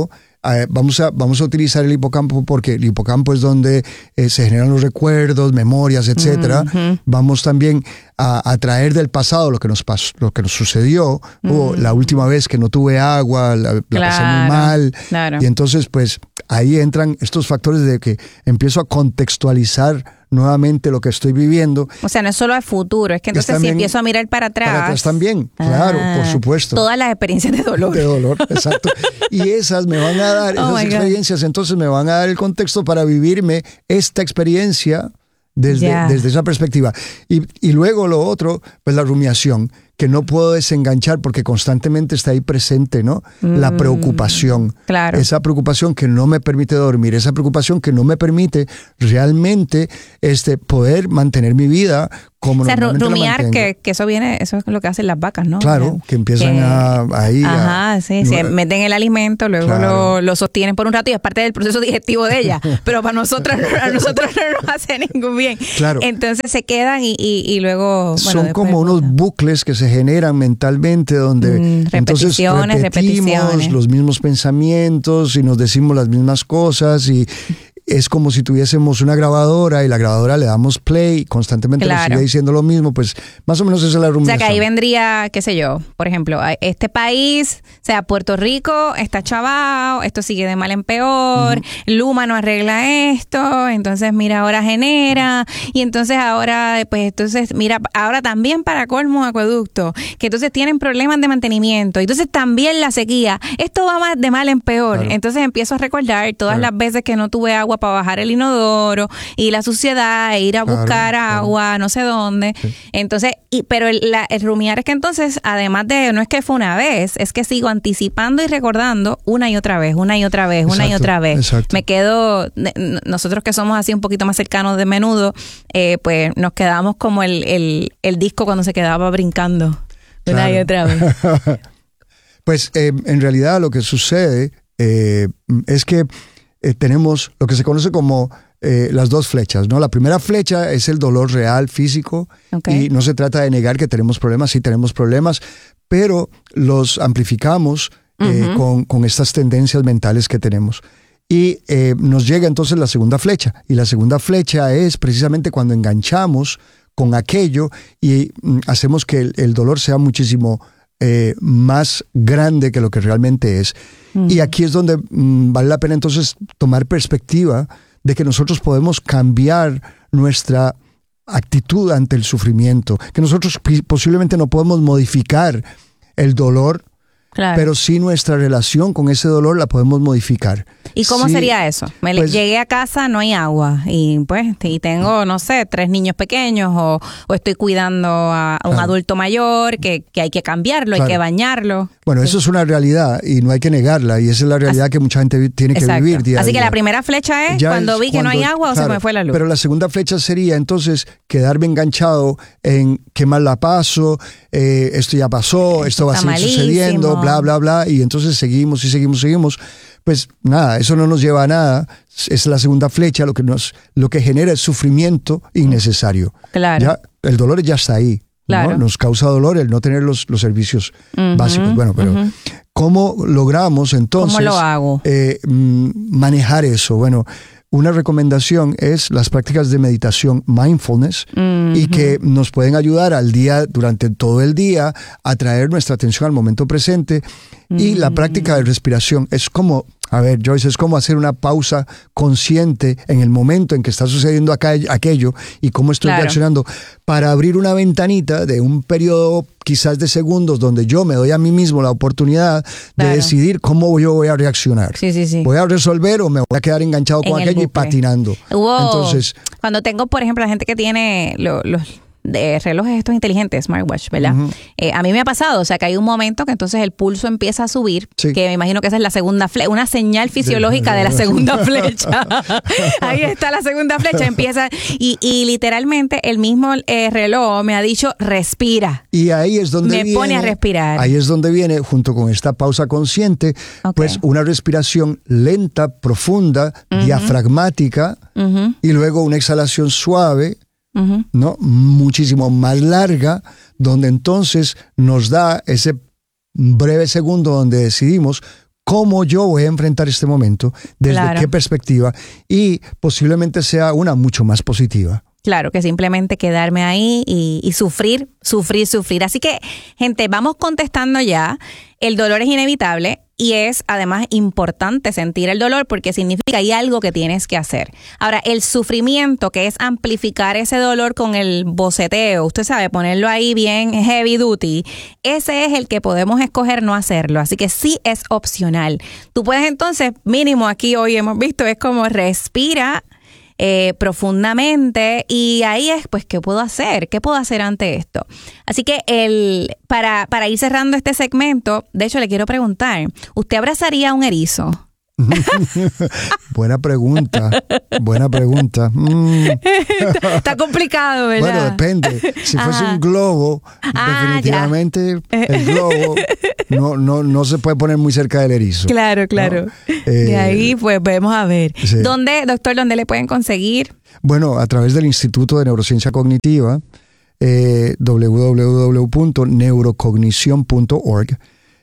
eh, vamos, a, vamos a utilizar el hipocampo porque el hipocampo es donde eh, se generan los recuerdos, memorias, etcétera. Uh-huh. Vamos también a, a traer del pasado lo que nos pasó, lo que nos sucedió. Uh-huh. O la última vez que no tuve agua, la, claro, la pasé muy mal. Claro. Y entonces, pues, ahí entran estos factores de que empiezo a contextualizar nuevamente lo que estoy viviendo. O sea, no es solo al futuro, es que entonces si empiezo a mirar para atrás. Para atrás también, claro, ah, por supuesto. Todas las experiencias de dolor. De dolor, exacto. Y esas me van a dar, esas oh experiencias, God. entonces me van a dar el contexto para vivirme esta experiencia desde, yeah. desde esa perspectiva. Y, y luego lo otro, pues la rumiación, que no puedo desenganchar porque constantemente está ahí presente, ¿no? Mm, la preocupación. Claro. Esa preocupación que no me permite dormir, esa preocupación que no me permite realmente este, poder mantener mi vida como o sea, normalmente rumiar, la que, que eso viene, eso es lo que hacen las vacas, ¿no? Claro, que empiezan que, a ahí Ajá, a, sí, no, se meten el alimento, luego claro. lo, lo sostienen por un rato y es parte del proceso digestivo de ella, pero para nosotros, a nosotros no nos hace ningún bien. Claro. Entonces se quedan y, y, y luego... Son bueno, como unos bucles que se generan mentalmente donde mm, entonces repeticiones, repetimos repeticiones. los mismos pensamientos y nos decimos las mismas cosas y es como si tuviésemos una grabadora y la grabadora le damos play, constantemente claro. nos sigue diciendo lo mismo, pues más o menos esa es la rumiación. O sea que ahí vendría, qué sé yo, por ejemplo, este país, o sea, Puerto Rico está chavado, esto sigue de mal en peor, uh-huh. Luma no arregla esto, entonces mira, ahora genera, y entonces ahora, pues entonces, mira, ahora también para colmo acueducto, que entonces tienen problemas de mantenimiento, entonces también la sequía, esto va más de mal en peor, claro. Entonces empiezo a recordar todas claro. las veces que no tuve agua para bajar el inodoro y la suciedad e ir a claro, buscar claro. agua no sé dónde sí. Entonces y, pero el, la, el rumiar es que entonces además de no es que fue una vez es que sigo anticipando y recordando una y otra vez una y otra vez exacto, una y otra vez exacto. Me quedo nosotros que somos así un poquito más cercanos de menudo eh, pues nos quedamos como el, el, el disco cuando se quedaba brincando claro. Una y otra vez. Pues eh, en realidad lo que sucede eh, es que Eh, tenemos lo que se conoce como eh, las dos flechas, ¿no? La primera flecha es el dolor real, físico, okay. Y no se trata de negar que tenemos problemas, sí tenemos problemas, pero los amplificamos eh, uh-huh. con, con estas tendencias mentales que tenemos. Y eh, nos llega entonces la segunda flecha, y la segunda flecha es precisamente cuando enganchamos con aquello y mm, hacemos que el, el dolor sea muchísimo Eh, más grande que lo que realmente es. Mm. Y aquí es donde mm, vale la pena entonces tomar perspectiva de que nosotros podemos cambiar nuestra actitud ante el sufrimiento, que nosotros posiblemente no podemos modificar el dolor, claro. Pero sí nuestra relación con ese dolor la podemos modificar. ¿Y cómo sí, sería eso? Me pues, llegué a casa, no hay agua y pues y tengo, no sé, tres niños pequeños o, o estoy cuidando a, a un claro. adulto mayor que, que hay que cambiarlo, claro. Hay que bañarlo. Bueno, sí. Eso es una realidad y no hay que negarla y esa es la realidad Así, que mucha gente tiene que exacto. vivir día Así a que día. La primera flecha es ya cuando es vi que cuando, no hay agua claro, o se me fue la luz. Pero la segunda flecha sería entonces quedarme enganchado en qué mal la paso, eh, esto ya pasó, esto, esto va a seguir malísimo. sucediendo, bla, bla, bla, y entonces seguimos y seguimos, seguimos. Pues nada, eso no nos lleva a nada. Es la segunda flecha, lo que nos, lo que genera es sufrimiento innecesario. Claro. Ya, el dolor ya está ahí. Claro. ¿No? Nos causa dolor el no tener los, los servicios uh-huh, básicos. Bueno, pero uh-huh. ¿cómo logramos entonces ¿Cómo lo hago? Eh, manejar eso? Bueno, una recomendación es las prácticas de meditación mindfulness uh-huh. y que nos pueden ayudar al día, durante todo el día, a traer nuestra atención al momento presente. Uh-huh. Y la práctica de respiración es como, a ver, Joyce, es como hacer una pausa consciente en el momento en que está sucediendo acá, aquello y cómo estoy claro. reaccionando para abrir una ventanita de un periodo quizás de segundos donde yo me doy a mí mismo la oportunidad claro. de decidir cómo yo voy a reaccionar. Sí, sí, sí. ¿Voy a resolver o me voy a quedar enganchado con aquello y patinando? Hubo, Entonces, cuando tengo, por ejemplo, la gente que tiene los... los de relojes estos inteligentes, smartwatch, ¿verdad? Uh-huh. Eh, a mí me ha pasado, o sea, que hay un momento que entonces el pulso empieza a subir, sí. que me imagino que esa es la segunda flecha, una señal fisiológica de, de, de la segunda flecha. Ahí está la segunda flecha, empieza, y, y literalmente el mismo eh, reloj me ha dicho, respira. Y ahí es donde me viene, pone a respirar. Ahí es donde viene, junto con esta pausa consciente, okay. pues una respiración lenta, profunda, uh-huh. diafragmática, uh-huh. y luego una exhalación suave, Uh-huh. ¿no? muchísimo más larga, donde entonces nos da ese breve segundo donde decidimos cómo yo voy a enfrentar este momento, desde Claro. qué perspectiva, y posiblemente sea una mucho más positiva. Claro, que simplemente quedarme ahí y, y sufrir, sufrir, sufrir. Así que, gente, vamos contestando ya. El dolor es inevitable y es además importante sentir el dolor porque significa que hay algo que tienes que hacer. Ahora, el sufrimiento, que es amplificar ese dolor con el boceteo, usted sabe, ponerlo ahí bien heavy duty, ese es el que podemos escoger no hacerlo. Así que sí es opcional. Tú puedes entonces, mínimo aquí hoy hemos visto, es como respira Eh, profundamente y ahí es pues ¿qué puedo hacer? ¿Qué puedo hacer ante esto? Así que el para, para ir cerrando este segmento, de hecho le quiero preguntar, ¿usted abrazaría a un erizo? Buena pregunta, buena pregunta. Mm. está, está complicado, ¿verdad? Bueno, depende. Si fuese Ajá. un globo, Ah, definitivamente el globo no, no, no se puede poner muy cerca del erizo. Claro, claro. ¿No? Eh, De ahí pues vamos a ver. Sí. ¿Dónde, doctor, dónde le pueden conseguir? Bueno, a través del Instituto de Neurociencia Cognitiva, eh, doble u doble u doble u punto neurocognición punto org.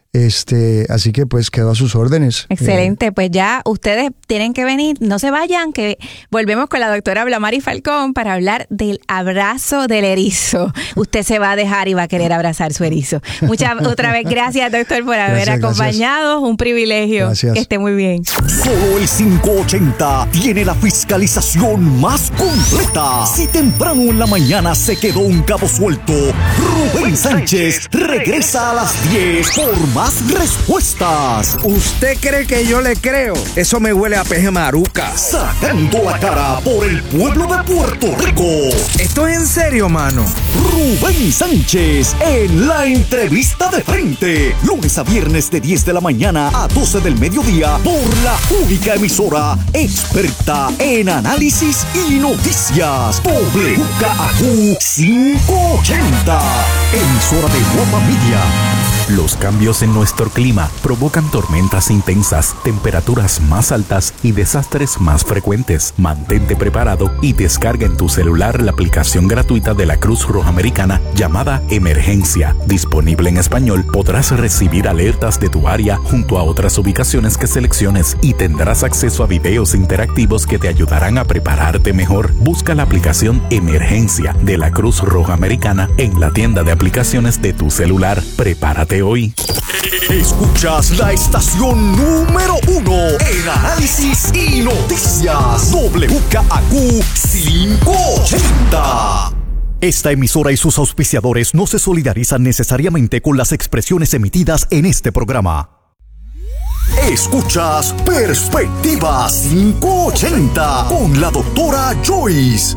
Este, así que pues quedo a sus órdenes. Excelente, Eh, pues ya ustedes tienen que venir, no se vayan, que volvemos con la doctora Blamari Falcón para hablar del abrazo del erizo. Usted se va a dejar y va a querer abrazar su erizo. Muchas otra vez, gracias doctor por haber Gracias, acompañado, gracias. un privilegio. Gracias. Que esté muy bien. Solo el quinientos ochenta tiene la fiscalización más completa. Si temprano en la mañana se quedó un cabo suelto, Rubén Sánchez regresa a las diez por más respuestas. ¿Usted cree que yo le creo? Eso me huele a peje maruca. Sacando la cara por el pueblo de Puerto Rico. ¿Esto es en serio, mano? Rubén Sánchez en la entrevista de frente. Lunes a viernes de diez de la mañana a doce del mediodía por la única emisora experta en análisis y noticias. W K A Q quinientos ochenta. Emisora de Guapa Media. Los cambios en nuestro clima provocan tormentas intensas, temperaturas más altas y desastres más frecuentes. Mantente preparado y descarga en tu celular la aplicación gratuita de la Cruz Roja Americana llamada Emergencia. Disponible en español, podrás recibir alertas de tu área junto a otras ubicaciones que selecciones y tendrás acceso a videos interactivos que te ayudarán a prepararte mejor. Busca la aplicación Emergencia de la Cruz Roja Americana en la tienda de aplicaciones de tu celular. Prepárate hoy. Escuchas la estación número uno en análisis y noticias. W K A Q quinientos ochenta. Esta emisora y sus auspiciadores no se solidarizan necesariamente con las expresiones emitidas en este programa. Escuchas Perspectiva quinientos ochenta con la doctora Joyce.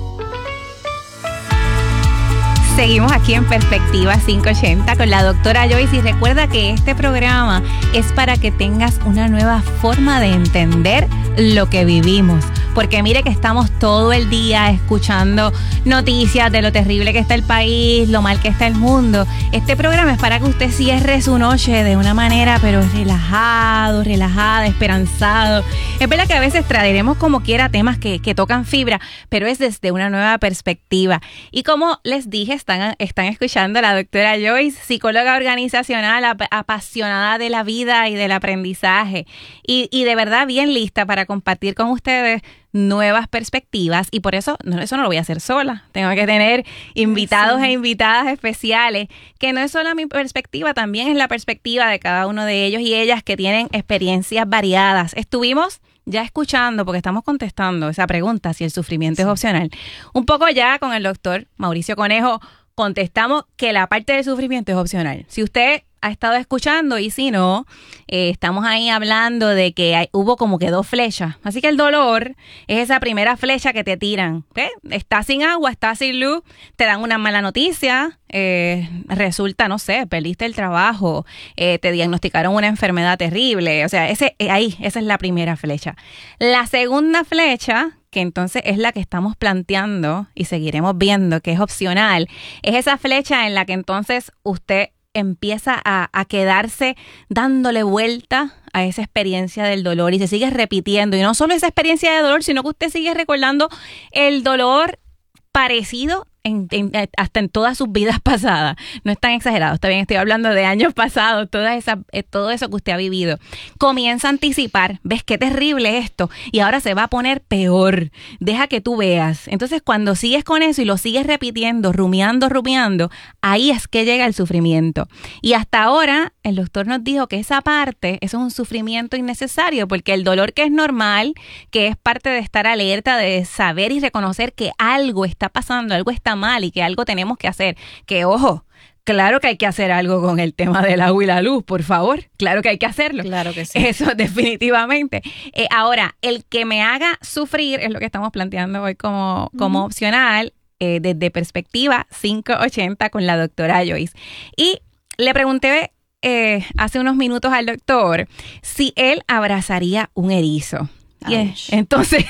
Seguimos aquí en Perspectiva quinientos ochenta con la doctora Joyce y recuerda que este programa es para que tengas una nueva forma de entender lo que vivimos. Porque mire que estamos todo el día escuchando noticias de lo terrible que está el país, lo mal que está el mundo. Este programa es para que usted cierre su noche de una manera pero relajado, relajada, esperanzado. Es verdad que a veces traeremos como quiera temas que, que tocan fibra, pero es desde una nueva perspectiva. Y como les dije, están, están escuchando a la doctora Joyce, psicóloga organizacional, ap- apasionada de la vida y del aprendizaje. Y, y de verdad bien lista para compartir con ustedes nuevas perspectivas, y por eso no, eso no lo voy a hacer sola. Tengo que tener invitados sí. e invitadas especiales, que no es solo mi perspectiva, también es la perspectiva de cada uno de ellos y ellas que tienen experiencias variadas. Estuvimos ya escuchando, porque estamos contestando esa pregunta, si el sufrimiento sí. es opcional. Un poco ya con el doctor Mauricio Conejo contestamos que la parte del sufrimiento es opcional. Si usted ha estado escuchando y si no, eh, estamos ahí hablando de que hay, hubo como que dos flechas. Así que el dolor es esa primera flecha que te tiran. ¿Okay? Estás sin agua, estás sin luz, te dan una mala noticia, eh, resulta, no sé, perdiste el trabajo, eh, te diagnosticaron una enfermedad terrible. O sea, ese eh, ahí, esa es la primera flecha. La segunda flecha, que entonces es la que estamos planteando y seguiremos viendo que es opcional, es esa flecha en la que entonces usted empieza a, a quedarse dándole vuelta a esa experiencia del dolor y se sigue repitiendo. Y no solo esa experiencia de dolor, sino que usted sigue recordando el dolor parecido en, en, hasta en todas sus vidas pasadas. No es tan exagerado, está bien, estoy hablando de años pasados, toda esa, eh, todo eso que usted ha vivido. Comienza a anticipar, ves qué terrible esto, y ahora se va a poner peor. Deja que tú veas. Entonces, cuando sigues con eso y lo sigues repitiendo, rumiando, rumiando, ahí es que llega el sufrimiento. Y hasta ahora, el doctor nos dijo que esa parte, eso es un sufrimiento innecesario, porque el dolor que es normal, que es parte de estar alerta, de saber y reconocer que algo está pasando, algo está mal y que algo tenemos que hacer. Que ojo, claro que hay que hacer algo con el tema del agua y la luz, por favor. Claro que hay que hacerlo. Claro que sí. Eso definitivamente. Eh, ahora, el que me haga sufrir es lo que estamos planteando hoy como, como uh-huh. opcional, eh, desde perspectiva quinientos ochenta con la doctora Joyce. Y le pregunté eh, hace unos minutos al doctor si él abrazaría un erizo. Y entonces...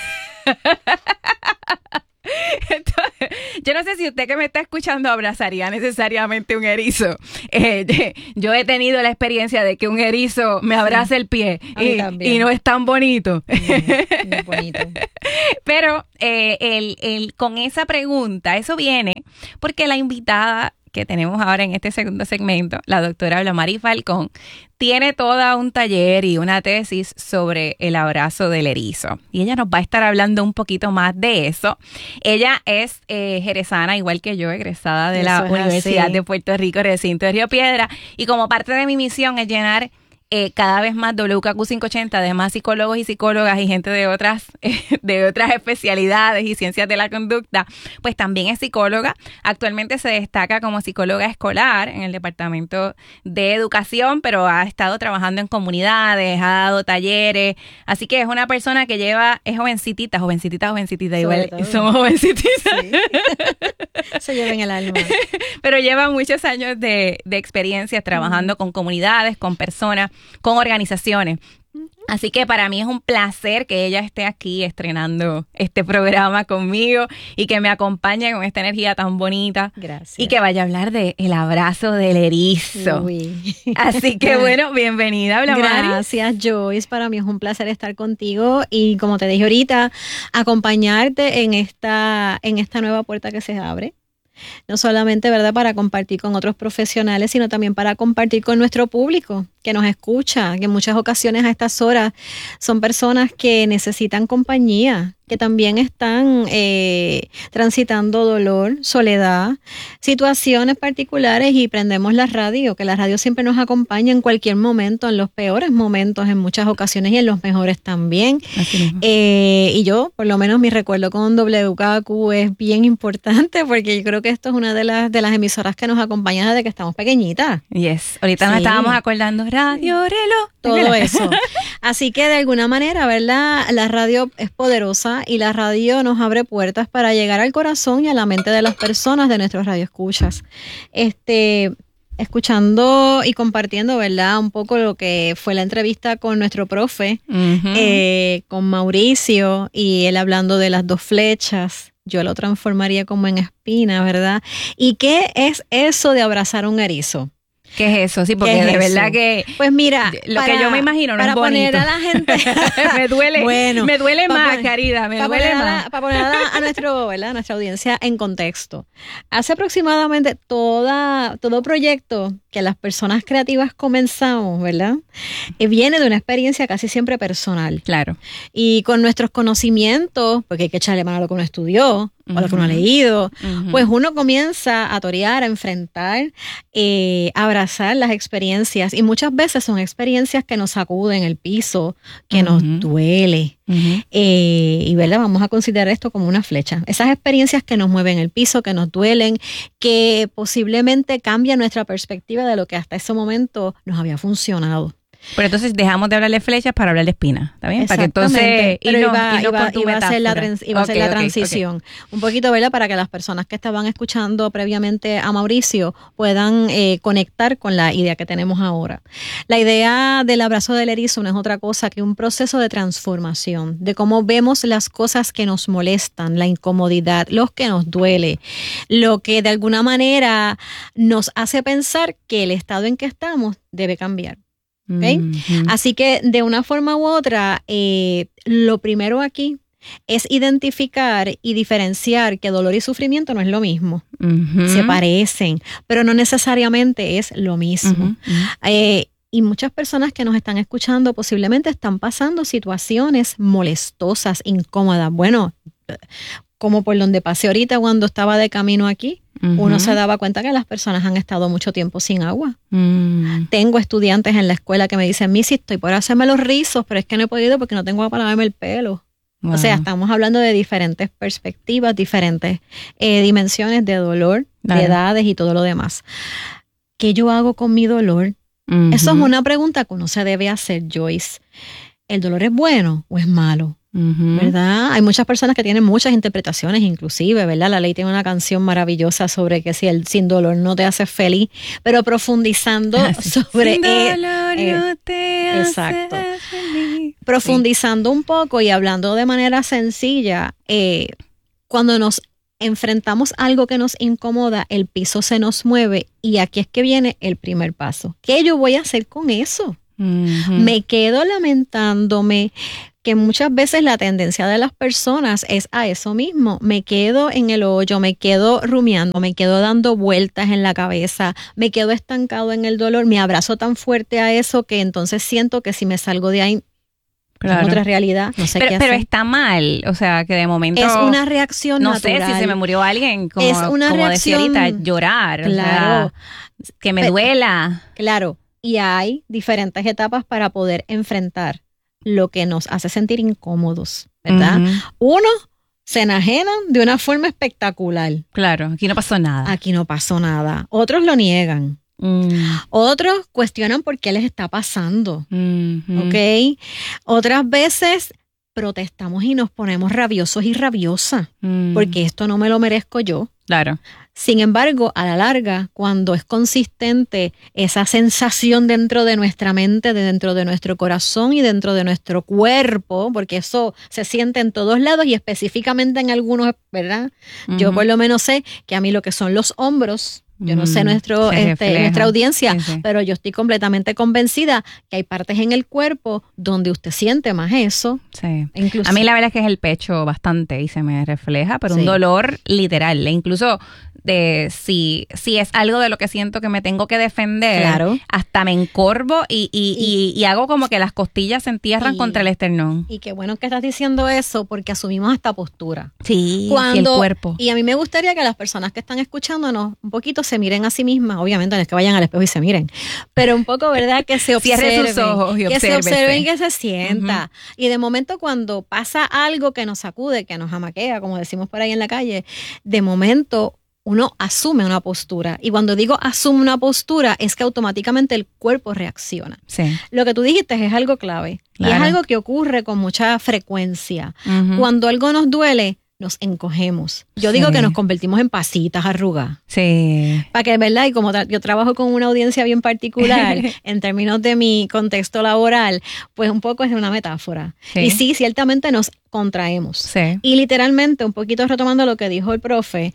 Entonces, yo no sé si usted que me está escuchando abrazaría necesariamente un erizo. Eh, yo he tenido la experiencia de que un erizo me abrace sí, el pie y, y no es tan bonito. No, no es bonito. Pero eh, el, el, con esa pregunta, eso viene porque la invitada que tenemos ahora en este segundo segmento, la doctora Blamari Falcón, tiene todo un taller y una tesis sobre el abrazo del erizo. Y ella nos va a estar hablando un poquito más de eso. Ella es eh, jerezana, igual que yo, egresada de eso la Universidad así. de Puerto Rico, recinto de Río Piedra. Y como parte de mi misión es llenar Eh, cada vez más W K Q quinientos ochenta, además psicólogos y psicólogas y gente de otras eh, de otras especialidades y ciencias de la conducta, pues también es psicóloga. Actualmente se destaca como psicóloga escolar en el Departamento de Educación, pero ha estado trabajando en comunidades, ha dado talleres, así que es una persona que lleva, es jovencitita, jovencitita, jovencitita, igual somos jovencititas. Sí. Se lleva en el alma. Pero lleva muchos años de, de experiencia trabajando mm. con comunidades, con personas, con organizaciones. Así que para mí es un placer que ella esté aquí estrenando este programa conmigo y que me acompañe con esta energía tan bonita. Gracias. Y que vaya a hablar de el abrazo del erizo. Uy. Así que bueno, bienvenida, Blamari. Gracias, Joyce. Para mí es un placer estar contigo y, como te dije ahorita, acompañarte en esta, en esta nueva puerta que se abre. No solamente, ¿verdad?, para compartir con otros profesionales, sino también para compartir con nuestro público que nos escucha, que en muchas ocasiones a estas horas son personas que necesitan compañía, que también están eh, transitando dolor, soledad, situaciones particulares, y prendemos la radio, que la radio siempre nos acompaña en cualquier momento, en los peores momentos en muchas ocasiones y en los mejores también. Eh, y yo, por lo menos mi recuerdo con W K Q es bien importante, porque yo creo que esto es una de las, de las emisoras que nos acompaña desde que estamos pequeñitas. Yes, ahorita sí. nos estábamos acordando, radio, reloj, todo eso. Así que de alguna manera, ¿verdad?, la radio es poderosa y la radio nos abre puertas para llegar al corazón y a la mente de las personas, de nuestros radioescuchas. Este, escuchando y compartiendo, ¿verdad?, un poco lo que fue la entrevista con nuestro profe, uh-huh. eh, con Mauricio, y él hablando de las dos flechas. Yo lo transformaría como en espina, ¿verdad? ¿Y qué es eso de abrazar un erizo? ¿Qué es eso? Sí, porque es de eso? verdad que pues mira, lo para, que yo me imagino no para es bonito. Poner a la gente me duele, bueno, me duele más, poner, Caridad, me duele poner más. A, para poner a, la, a nuestro, ¿verdad?, a nuestra audiencia en contexto. Hace aproximadamente toda todo proyecto que las personas creativas comenzamos, ¿verdad?, eh, viene de una experiencia casi siempre personal. Claro. Y con nuestros conocimientos, porque hay que echarle mano a lo que uno estudió, o lo que uno ha leído, uh-huh. pues uno comienza a torear, a enfrentar, eh, a abrazar las experiencias, y muchas veces son experiencias que nos sacuden el piso, que uh-huh. nos duele, uh-huh. eh, y ¿verdad?, vamos a considerar esto como una flecha. Esas experiencias que nos mueven el piso, que nos duelen, que posiblemente cambian nuestra perspectiva de lo que hasta ese momento nos había funcionado. Pero entonces dejamos de hablar de flechas para hablar de espinas, ¿está bien? Para que entonces Pero iba, iba, iba, iba a ser la, trans, iba okay, a ser la okay, transición. Okay. Un poquito, ¿verdad?, para que las personas que estaban escuchando previamente a Mauricio puedan eh, conectar con la idea que tenemos ahora. La idea del abrazo del erizo no es otra cosa que un proceso de transformación, de cómo vemos las cosas que nos molestan, la incomodidad, lo que nos duele, lo que de alguna manera nos hace pensar que el estado en que estamos debe cambiar. ¿Okay? Uh-huh. Así que de una forma u otra, eh, lo primero aquí es identificar y diferenciar que dolor y sufrimiento no es lo mismo. Uh-huh. Se parecen, pero no necesariamente es lo mismo. Uh-huh. Uh-huh. Eh, y muchas personas que nos están escuchando posiblemente están pasando situaciones molestosas, incómodas. Bueno, como por donde pasé ahorita cuando estaba de camino aquí, uh-huh. uno se daba cuenta que las personas han estado mucho tiempo sin agua. Uh-huh. Tengo estudiantes en la escuela que me dicen, Missy, estoy por hacerme los rizos, pero es que no he podido porque no tengo agua para lavarme el pelo. Wow. O sea, estamos hablando de diferentes perspectivas, diferentes eh, dimensiones de dolor, claro. de edades y todo lo demás. ¿Qué yo hago con mi dolor? Uh-huh. Eso es una pregunta que uno se debe hacer, Joyce. ¿El dolor es bueno o es malo? Uh-huh. ¿Verdad? Hay muchas personas que tienen muchas interpretaciones, inclusive, ¿verdad? La Ley tiene una canción maravillosa sobre que si el sin dolor no te hace feliz, pero profundizando sobre... Sin dolor eh, no te exacto. hace feliz. Profundizando sí. un poco y hablando de manera sencilla, eh, cuando nos enfrentamos a algo que nos incomoda, el piso se nos mueve y aquí es que viene el primer paso. ¿Qué yo voy a hacer con eso? Uh-huh. Me quedo lamentándome, que muchas veces la tendencia de las personas es a eso mismo. Me quedo en el hoyo, me quedo rumiando, me quedo dando vueltas en la cabeza, me quedo estancado en el dolor, me abrazo tan fuerte a eso que entonces siento que si me salgo de ahí, claro. es otra realidad. No sé pero, qué pero hacer. Está mal, o sea, que de momento... Es una reacción no natural. No sé si se me murió alguien, como, es una como reacción, decía ahorita, llorar, claro. o sea, que me pero, duela. Claro, y hay diferentes etapas para poder enfrentar lo que nos hace sentir incómodos, ¿verdad? Uh-huh. Uno, se enajenan de una forma espectacular. Claro, aquí no pasó nada. Aquí no pasó nada. Otros lo niegan. Mm. Otros cuestionan por qué les está pasando. Uh-huh. ¿Ok? Otras veces protestamos y nos ponemos rabiosos y rabiosas mm. porque esto no me lo merezco yo. Claro. Sin embargo, a la larga, cuando es consistente esa sensación dentro de nuestra mente, de dentro de nuestro corazón y dentro de nuestro cuerpo, porque eso se siente en todos lados y específicamente en algunos, ¿verdad? Uh-huh. Yo por lo menos sé que a mí lo que son los hombros, yo no sé nuestro, este, nuestra audiencia, sí, sí. pero yo estoy completamente convencida que hay partes en el cuerpo donde usted siente más eso. Sí. Incluso, a mí la verdad es que es el pecho bastante y se me refleja, pero sí. un dolor literal. E incluso de si, si es algo de lo que siento que me tengo que defender, claro. hasta me encorvo y, y, y, y, y hago como que las costillas se entierran y, contra el esternón. Y qué bueno que estás diciendo eso porque asumimos esta postura. Sí, Cuando, y el cuerpo. Y a mí me gustaría que las personas que están escuchándonos un poquito se miren a sí mismas, obviamente no es que vayan al espejo y se miren, pero un poco, ¿verdad? Que se observen, Cierre sus ojos y que se observen y que se Uh-huh. sienta. Y de momento cuando pasa algo que nos sacude, que nos amaquea, como decimos por ahí en la calle, de momento uno asume una postura. Y cuando digo asume una postura, es que automáticamente el cuerpo reacciona. Sí. Lo que tú dijiste es algo clave. Claro. Y es algo que ocurre con mucha frecuencia. Uh-huh. Cuando algo nos duele, nos encogemos. Yo sí. digo que nos convertimos en pasitas arrugadas. Sí. Para que, ¿verdad? Y como tra- yo trabajo con una audiencia bien particular, en términos de mi contexto laboral, pues un poco es una metáfora. Sí. Y sí, ciertamente nos contraemos. Sí. Y literalmente, un poquito retomando lo que dijo el profe,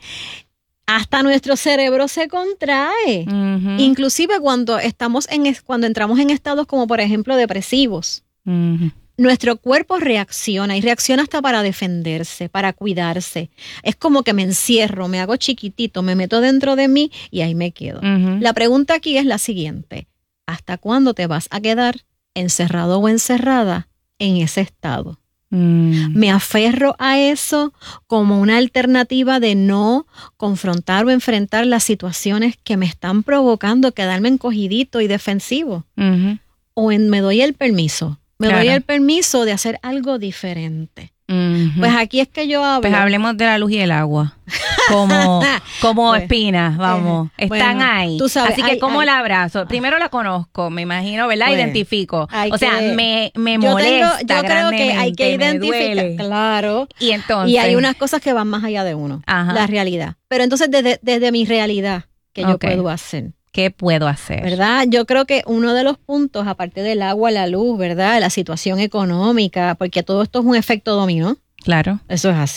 hasta nuestro cerebro se contrae. Uh-huh. Inclusive cuando estamos en cuando entramos en estados como por ejemplo depresivos. Uh-huh. Nuestro cuerpo reacciona y reacciona hasta para defenderse, para cuidarse. Es como que me encierro, me hago chiquitito, me meto dentro de mí y ahí me quedo. Uh-huh. La pregunta aquí es la siguiente: ¿hasta cuándo te vas a quedar encerrado o encerrada en ese estado? Mm. Me aferro a eso como una alternativa de no confrontar o enfrentar las situaciones que me están provocando quedarme encogidito y defensivo. Uh-huh. O en, me doy el permiso. Me claro. doy el permiso de hacer algo diferente. Uh-huh. Pues aquí es que yo hablo. Pues hablemos de la luz y el agua. Como, como pues, espinas, vamos. Eh, Están bueno, ahí. Tú sabes, así que, hay, ¿cómo hay, la abrazo? Primero la conozco, me imagino, ¿verdad? Pues, Identifico. O sea, que, me, me yo molesta. Tengo, yo creo que hay que identificar. Claro. Y entonces. Y hay unas cosas que van más allá de uno. Ajá. La realidad. Pero entonces, desde, desde mi realidad, ¿qué yo okay. puedo hacer? ¿Qué puedo hacer? ¿Verdad? Yo creo que uno de los puntos, aparte del agua, la luz, ¿verdad? La situación económica, porque todo esto es un efecto dominó. Claro. Eso es así.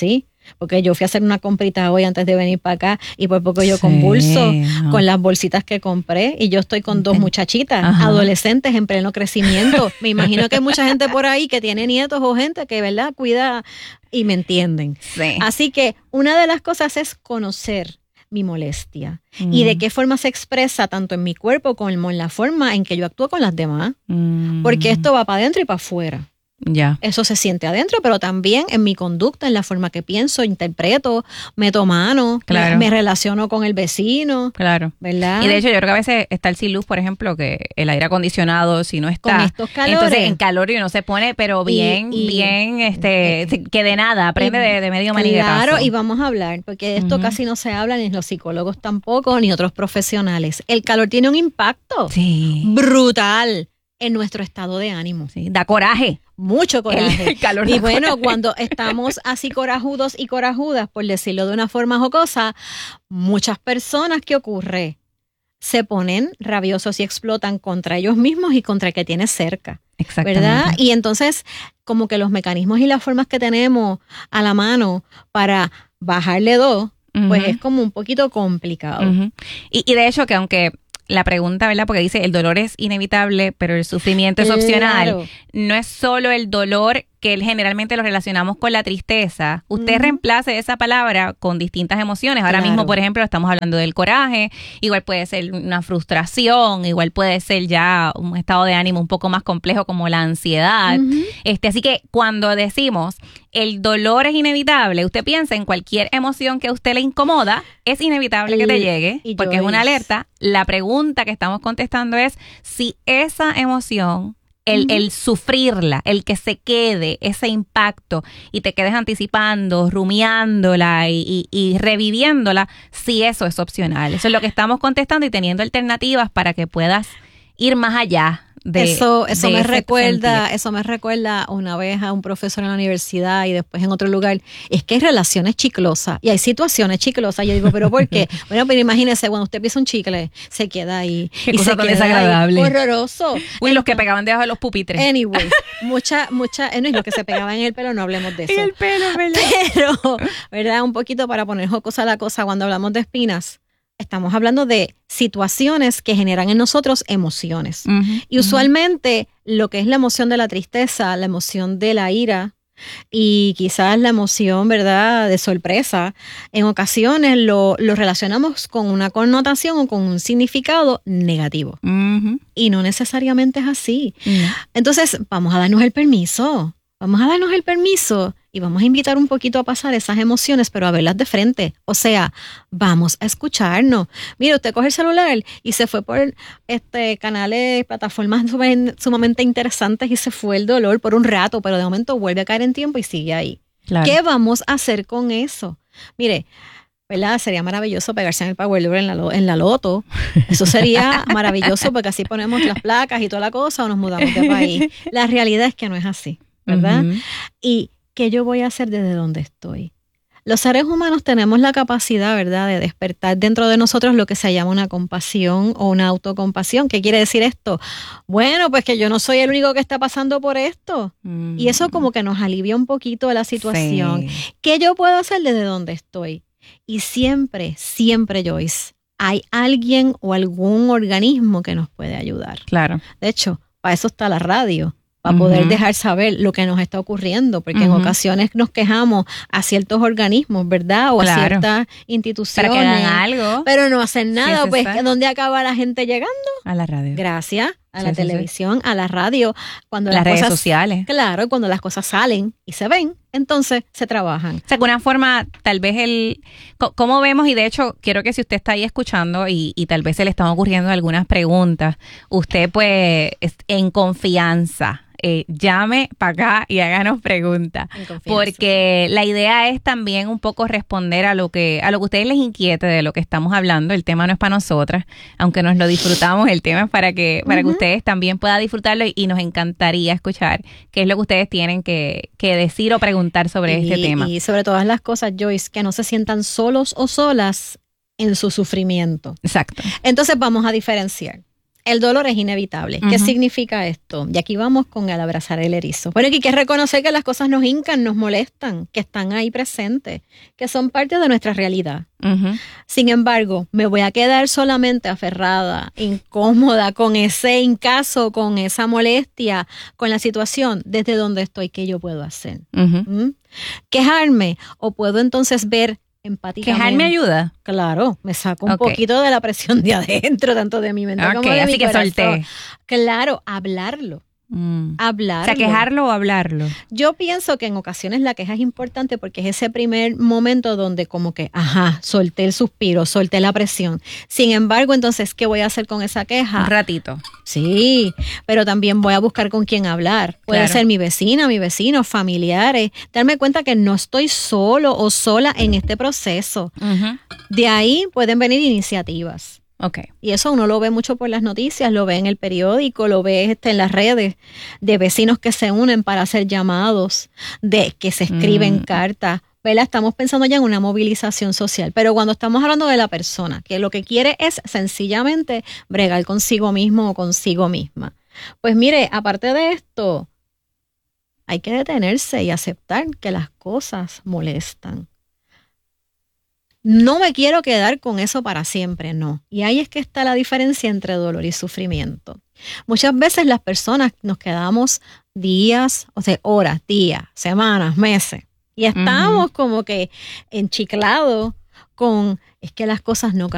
Porque yo fui a hacer una comprita hoy antes de venir para acá y por poco yo Sí, convulso no. con las bolsitas que compré y yo estoy con dos muchachitas, Ajá. adolescentes en pleno crecimiento. Me imagino que hay mucha gente por ahí que tiene nietos o gente que, ¿verdad?, cuida y me entienden. Sí. Así que una de las cosas es conocer mi molestia Mm. y de qué forma se expresa tanto en mi cuerpo como en la forma en que yo actúo con las demás. Mm. Porque esto va para adentro y para afuera. Ya. Eso se siente adentro, pero también en mi conducta, en la forma que pienso, interpreto, meto mano, Claro. me, me relaciono con el vecino, Claro. ¿verdad? Y de hecho yo creo que a veces está el sin luz, por ejemplo, que el aire acondicionado, si no está, Con estos calores. entonces en calor y uno se pone, pero bien, Y- y- bien, este, que de nada, aprende de, de medio maniguetazo. Claro, y vamos a hablar, porque de esto Ujú. casi no se habla, ni los psicólogos tampoco, ni otros profesionales. El calor tiene un impacto Sí. brutal en nuestro estado de ánimo. Sí, da coraje. Mucho coraje. El calor y da bueno, coraje. cuando estamos así corajudos y corajudas, por decirlo de una forma jocosa, muchas personas, ¿qué ocurre? Se ponen rabiosos y explotan contra ellos mismos y contra el que tiene cerca. Exactamente. ¿Verdad? Y entonces, como que los mecanismos y las formas que tenemos a la mano para bajarle dos, pues Ujú. es como un poquito complicado. Ujú. y, y de hecho que aunque la pregunta, ¿verdad? Porque dice el dolor es inevitable, pero el sufrimiento es opcional. Claro. No es solo el dolor que generalmente lo relacionamos con la tristeza. Usted Ujú. reemplace esa palabra con distintas emociones. Ahora Claro. mismo, por ejemplo, estamos hablando del coraje. Igual puede ser una frustración, igual puede ser ya un estado de ánimo un poco más complejo como la ansiedad. Ujú. Este, así que cuando decimos el dolor es inevitable, usted piensa en cualquier emoción que a usted le incomoda, es inevitable que te El- llegue, y porque es una Joyce. alerta. La pregunta que estamos contestando es si esa emoción, el, Ujú. el sufrirla, el que se quede, ese impacto y te quedes anticipando, rumiándola y, y, y reviviéndola, si eso es opcional. Eso es lo que estamos contestando y teniendo alternativas para que puedas ir más allá. De, eso eso de me ese recuerda, sentir. eso me recuerda una vez a un profesor en la universidad y después en otro lugar. Es que hay relaciones chiclosas y hay situaciones chiclosas. Yo digo, ¿pero por qué? Bueno, pero imagínese, cuando usted pisa un chicle, se queda ahí. Qué y cosa se tan queda ahí. desagradable. Horroroso. Uy, los que pegaban debajo de los pupitres. Anyway, mucha, mucha, eh, no, y lo que se pegaba en el pelo, no hablemos de eso. En el pelo, ¿verdad? Pero, ¿verdad? Un poquito para poner jocosa la cosa, cuando hablamos de espinas, estamos hablando de situaciones que generan en nosotros emociones. Ujú, Y usualmente lo que es la emoción de la tristeza, la emoción de la ira y quizás la emoción, ¿verdad?, de sorpresa, en ocasiones lo, lo relacionamos con una connotación o con un significado negativo. ujú. Y no necesariamente es así. No. Entonces, vamos a darnos el permiso. Vamos a darnos el permiso y vamos a invitar un poquito a pasar esas emociones, pero a verlas de frente. O sea, vamos a escucharnos. Mire, usted coge el celular y se fue por este canales, plataformas sumen- sumamente interesantes y se fue el dolor por un rato, pero de momento vuelve a caer en tiempo y sigue ahí. Claro. ¿Qué vamos a hacer con eso? Mire, ¿verdad? Sería maravilloso pegarse en el Power Lover en la, lo- en la loto. Eso sería maravilloso porque así ponemos las placas y toda la cosa o nos mudamos de país. La realidad es que no es así, ¿verdad? Ujú. ¿Y qué yo voy a hacer desde donde estoy? Los seres humanos tenemos la capacidad, ¿verdad?, de despertar dentro de nosotros lo que se llama una compasión o una autocompasión. ¿Qué quiere decir esto? Bueno, pues que yo no soy el único que está pasando por esto. Mm. Y eso como que nos alivia un poquito la situación. Sí. ¿Qué yo puedo hacer desde donde estoy? Y siempre, siempre, Joyce, hay alguien o algún organismo que nos puede ayudar. Claro. De hecho, para eso está la radio, para poder Ujú. dejar saber lo que nos está ocurriendo, porque en Ujú. ocasiones nos quejamos a ciertos organismos, ¿verdad? O a Claro. ciertas instituciones. Para que hagan algo. Pero no hacen nada, Sí, pues, sí, sí. ¿dónde acaba la gente llegando? A la radio. Gracias a Sí, la sí, sí. televisión, a la radio, cuando Las las redes cosas, sociales. Claro, cuando las cosas salen y se ven, entonces se trabajan. O sea, que una forma, tal vez el... co- ¿Cómo vemos? Y de hecho, quiero que si usted está ahí escuchando y, y tal vez se le están ocurriendo algunas preguntas, usted pues es- en confianza, eh, llame para acá y háganos preguntas. En confianza. Porque la idea es también un poco responder a lo que a lo que a ustedes les inquiete de lo que estamos hablando. El tema no es para nosotras, aunque nos lo disfrutamos, el tema es para que para Ujú. que ustedes también puedan disfrutarlo y, y nos encantaría escuchar qué es lo que ustedes tienen que, que decir o preguntar sobre y, este tema. Y sobre todas las cosas, Joyce, que no se sientan solos o solas en su sufrimiento. Exacto. Entonces vamos a diferenciar. el dolor es inevitable. ¿Qué uh-huh. significa esto? Y aquí vamos con el abrazar el erizo. Bueno, aquí hay que reconocer que las cosas nos hincan, nos molestan, que están ahí presentes, que son parte de nuestra realidad. Uh-huh. Sin embargo, me voy a quedar solamente aferrada, incómoda, con ese hincazo, con esa molestia, con la situación, desde donde estoy, ¿qué yo puedo hacer? Uh-huh. ¿Mm? ¿Quejarme? ¿O puedo entonces ver empáticamente? ¿Quejarme ayuda? Claro, me saco un okay. poquito de la presión de adentro, tanto de mi mente okay, como de así mi que corazón. Solté. Claro, hablarlo. Mm. Hablarlo. O sea, quejarlo o hablarlo. Yo pienso que en ocasiones la queja es importante porque es ese primer momento donde como que, ajá, solté el suspiro, solté la presión. Sin embargo, entonces, ¿qué voy a hacer con esa queja? Un ratito. Sí, pero también voy a buscar con quién hablar. Puede claro. ser mi vecina, mi vecino, familiares. Darme cuenta que no estoy solo o sola en este proceso. Uh-huh. De ahí pueden venir iniciativas. Okay. Y eso uno lo ve mucho por las noticias, lo ve en el periódico, lo ve este, en las redes de vecinos que se unen para hacer llamados, de que se escriben mm. cartas. ¿Verdad? Estamos pensando ya en una movilización social, pero cuando estamos hablando de la persona, que lo que quiere es sencillamente bregar consigo mismo o consigo misma. Pues mire, aparte de esto, hay que detenerse y aceptar que las cosas molestan. No me quiero quedar con eso para siempre, no. Y ahí es que está la diferencia entre dolor y sufrimiento. Muchas veces las personas nos quedamos días, o sea, horas, días, semanas, meses, y estamos uh-huh. como que enchiclados con, es que las cosas no cambian.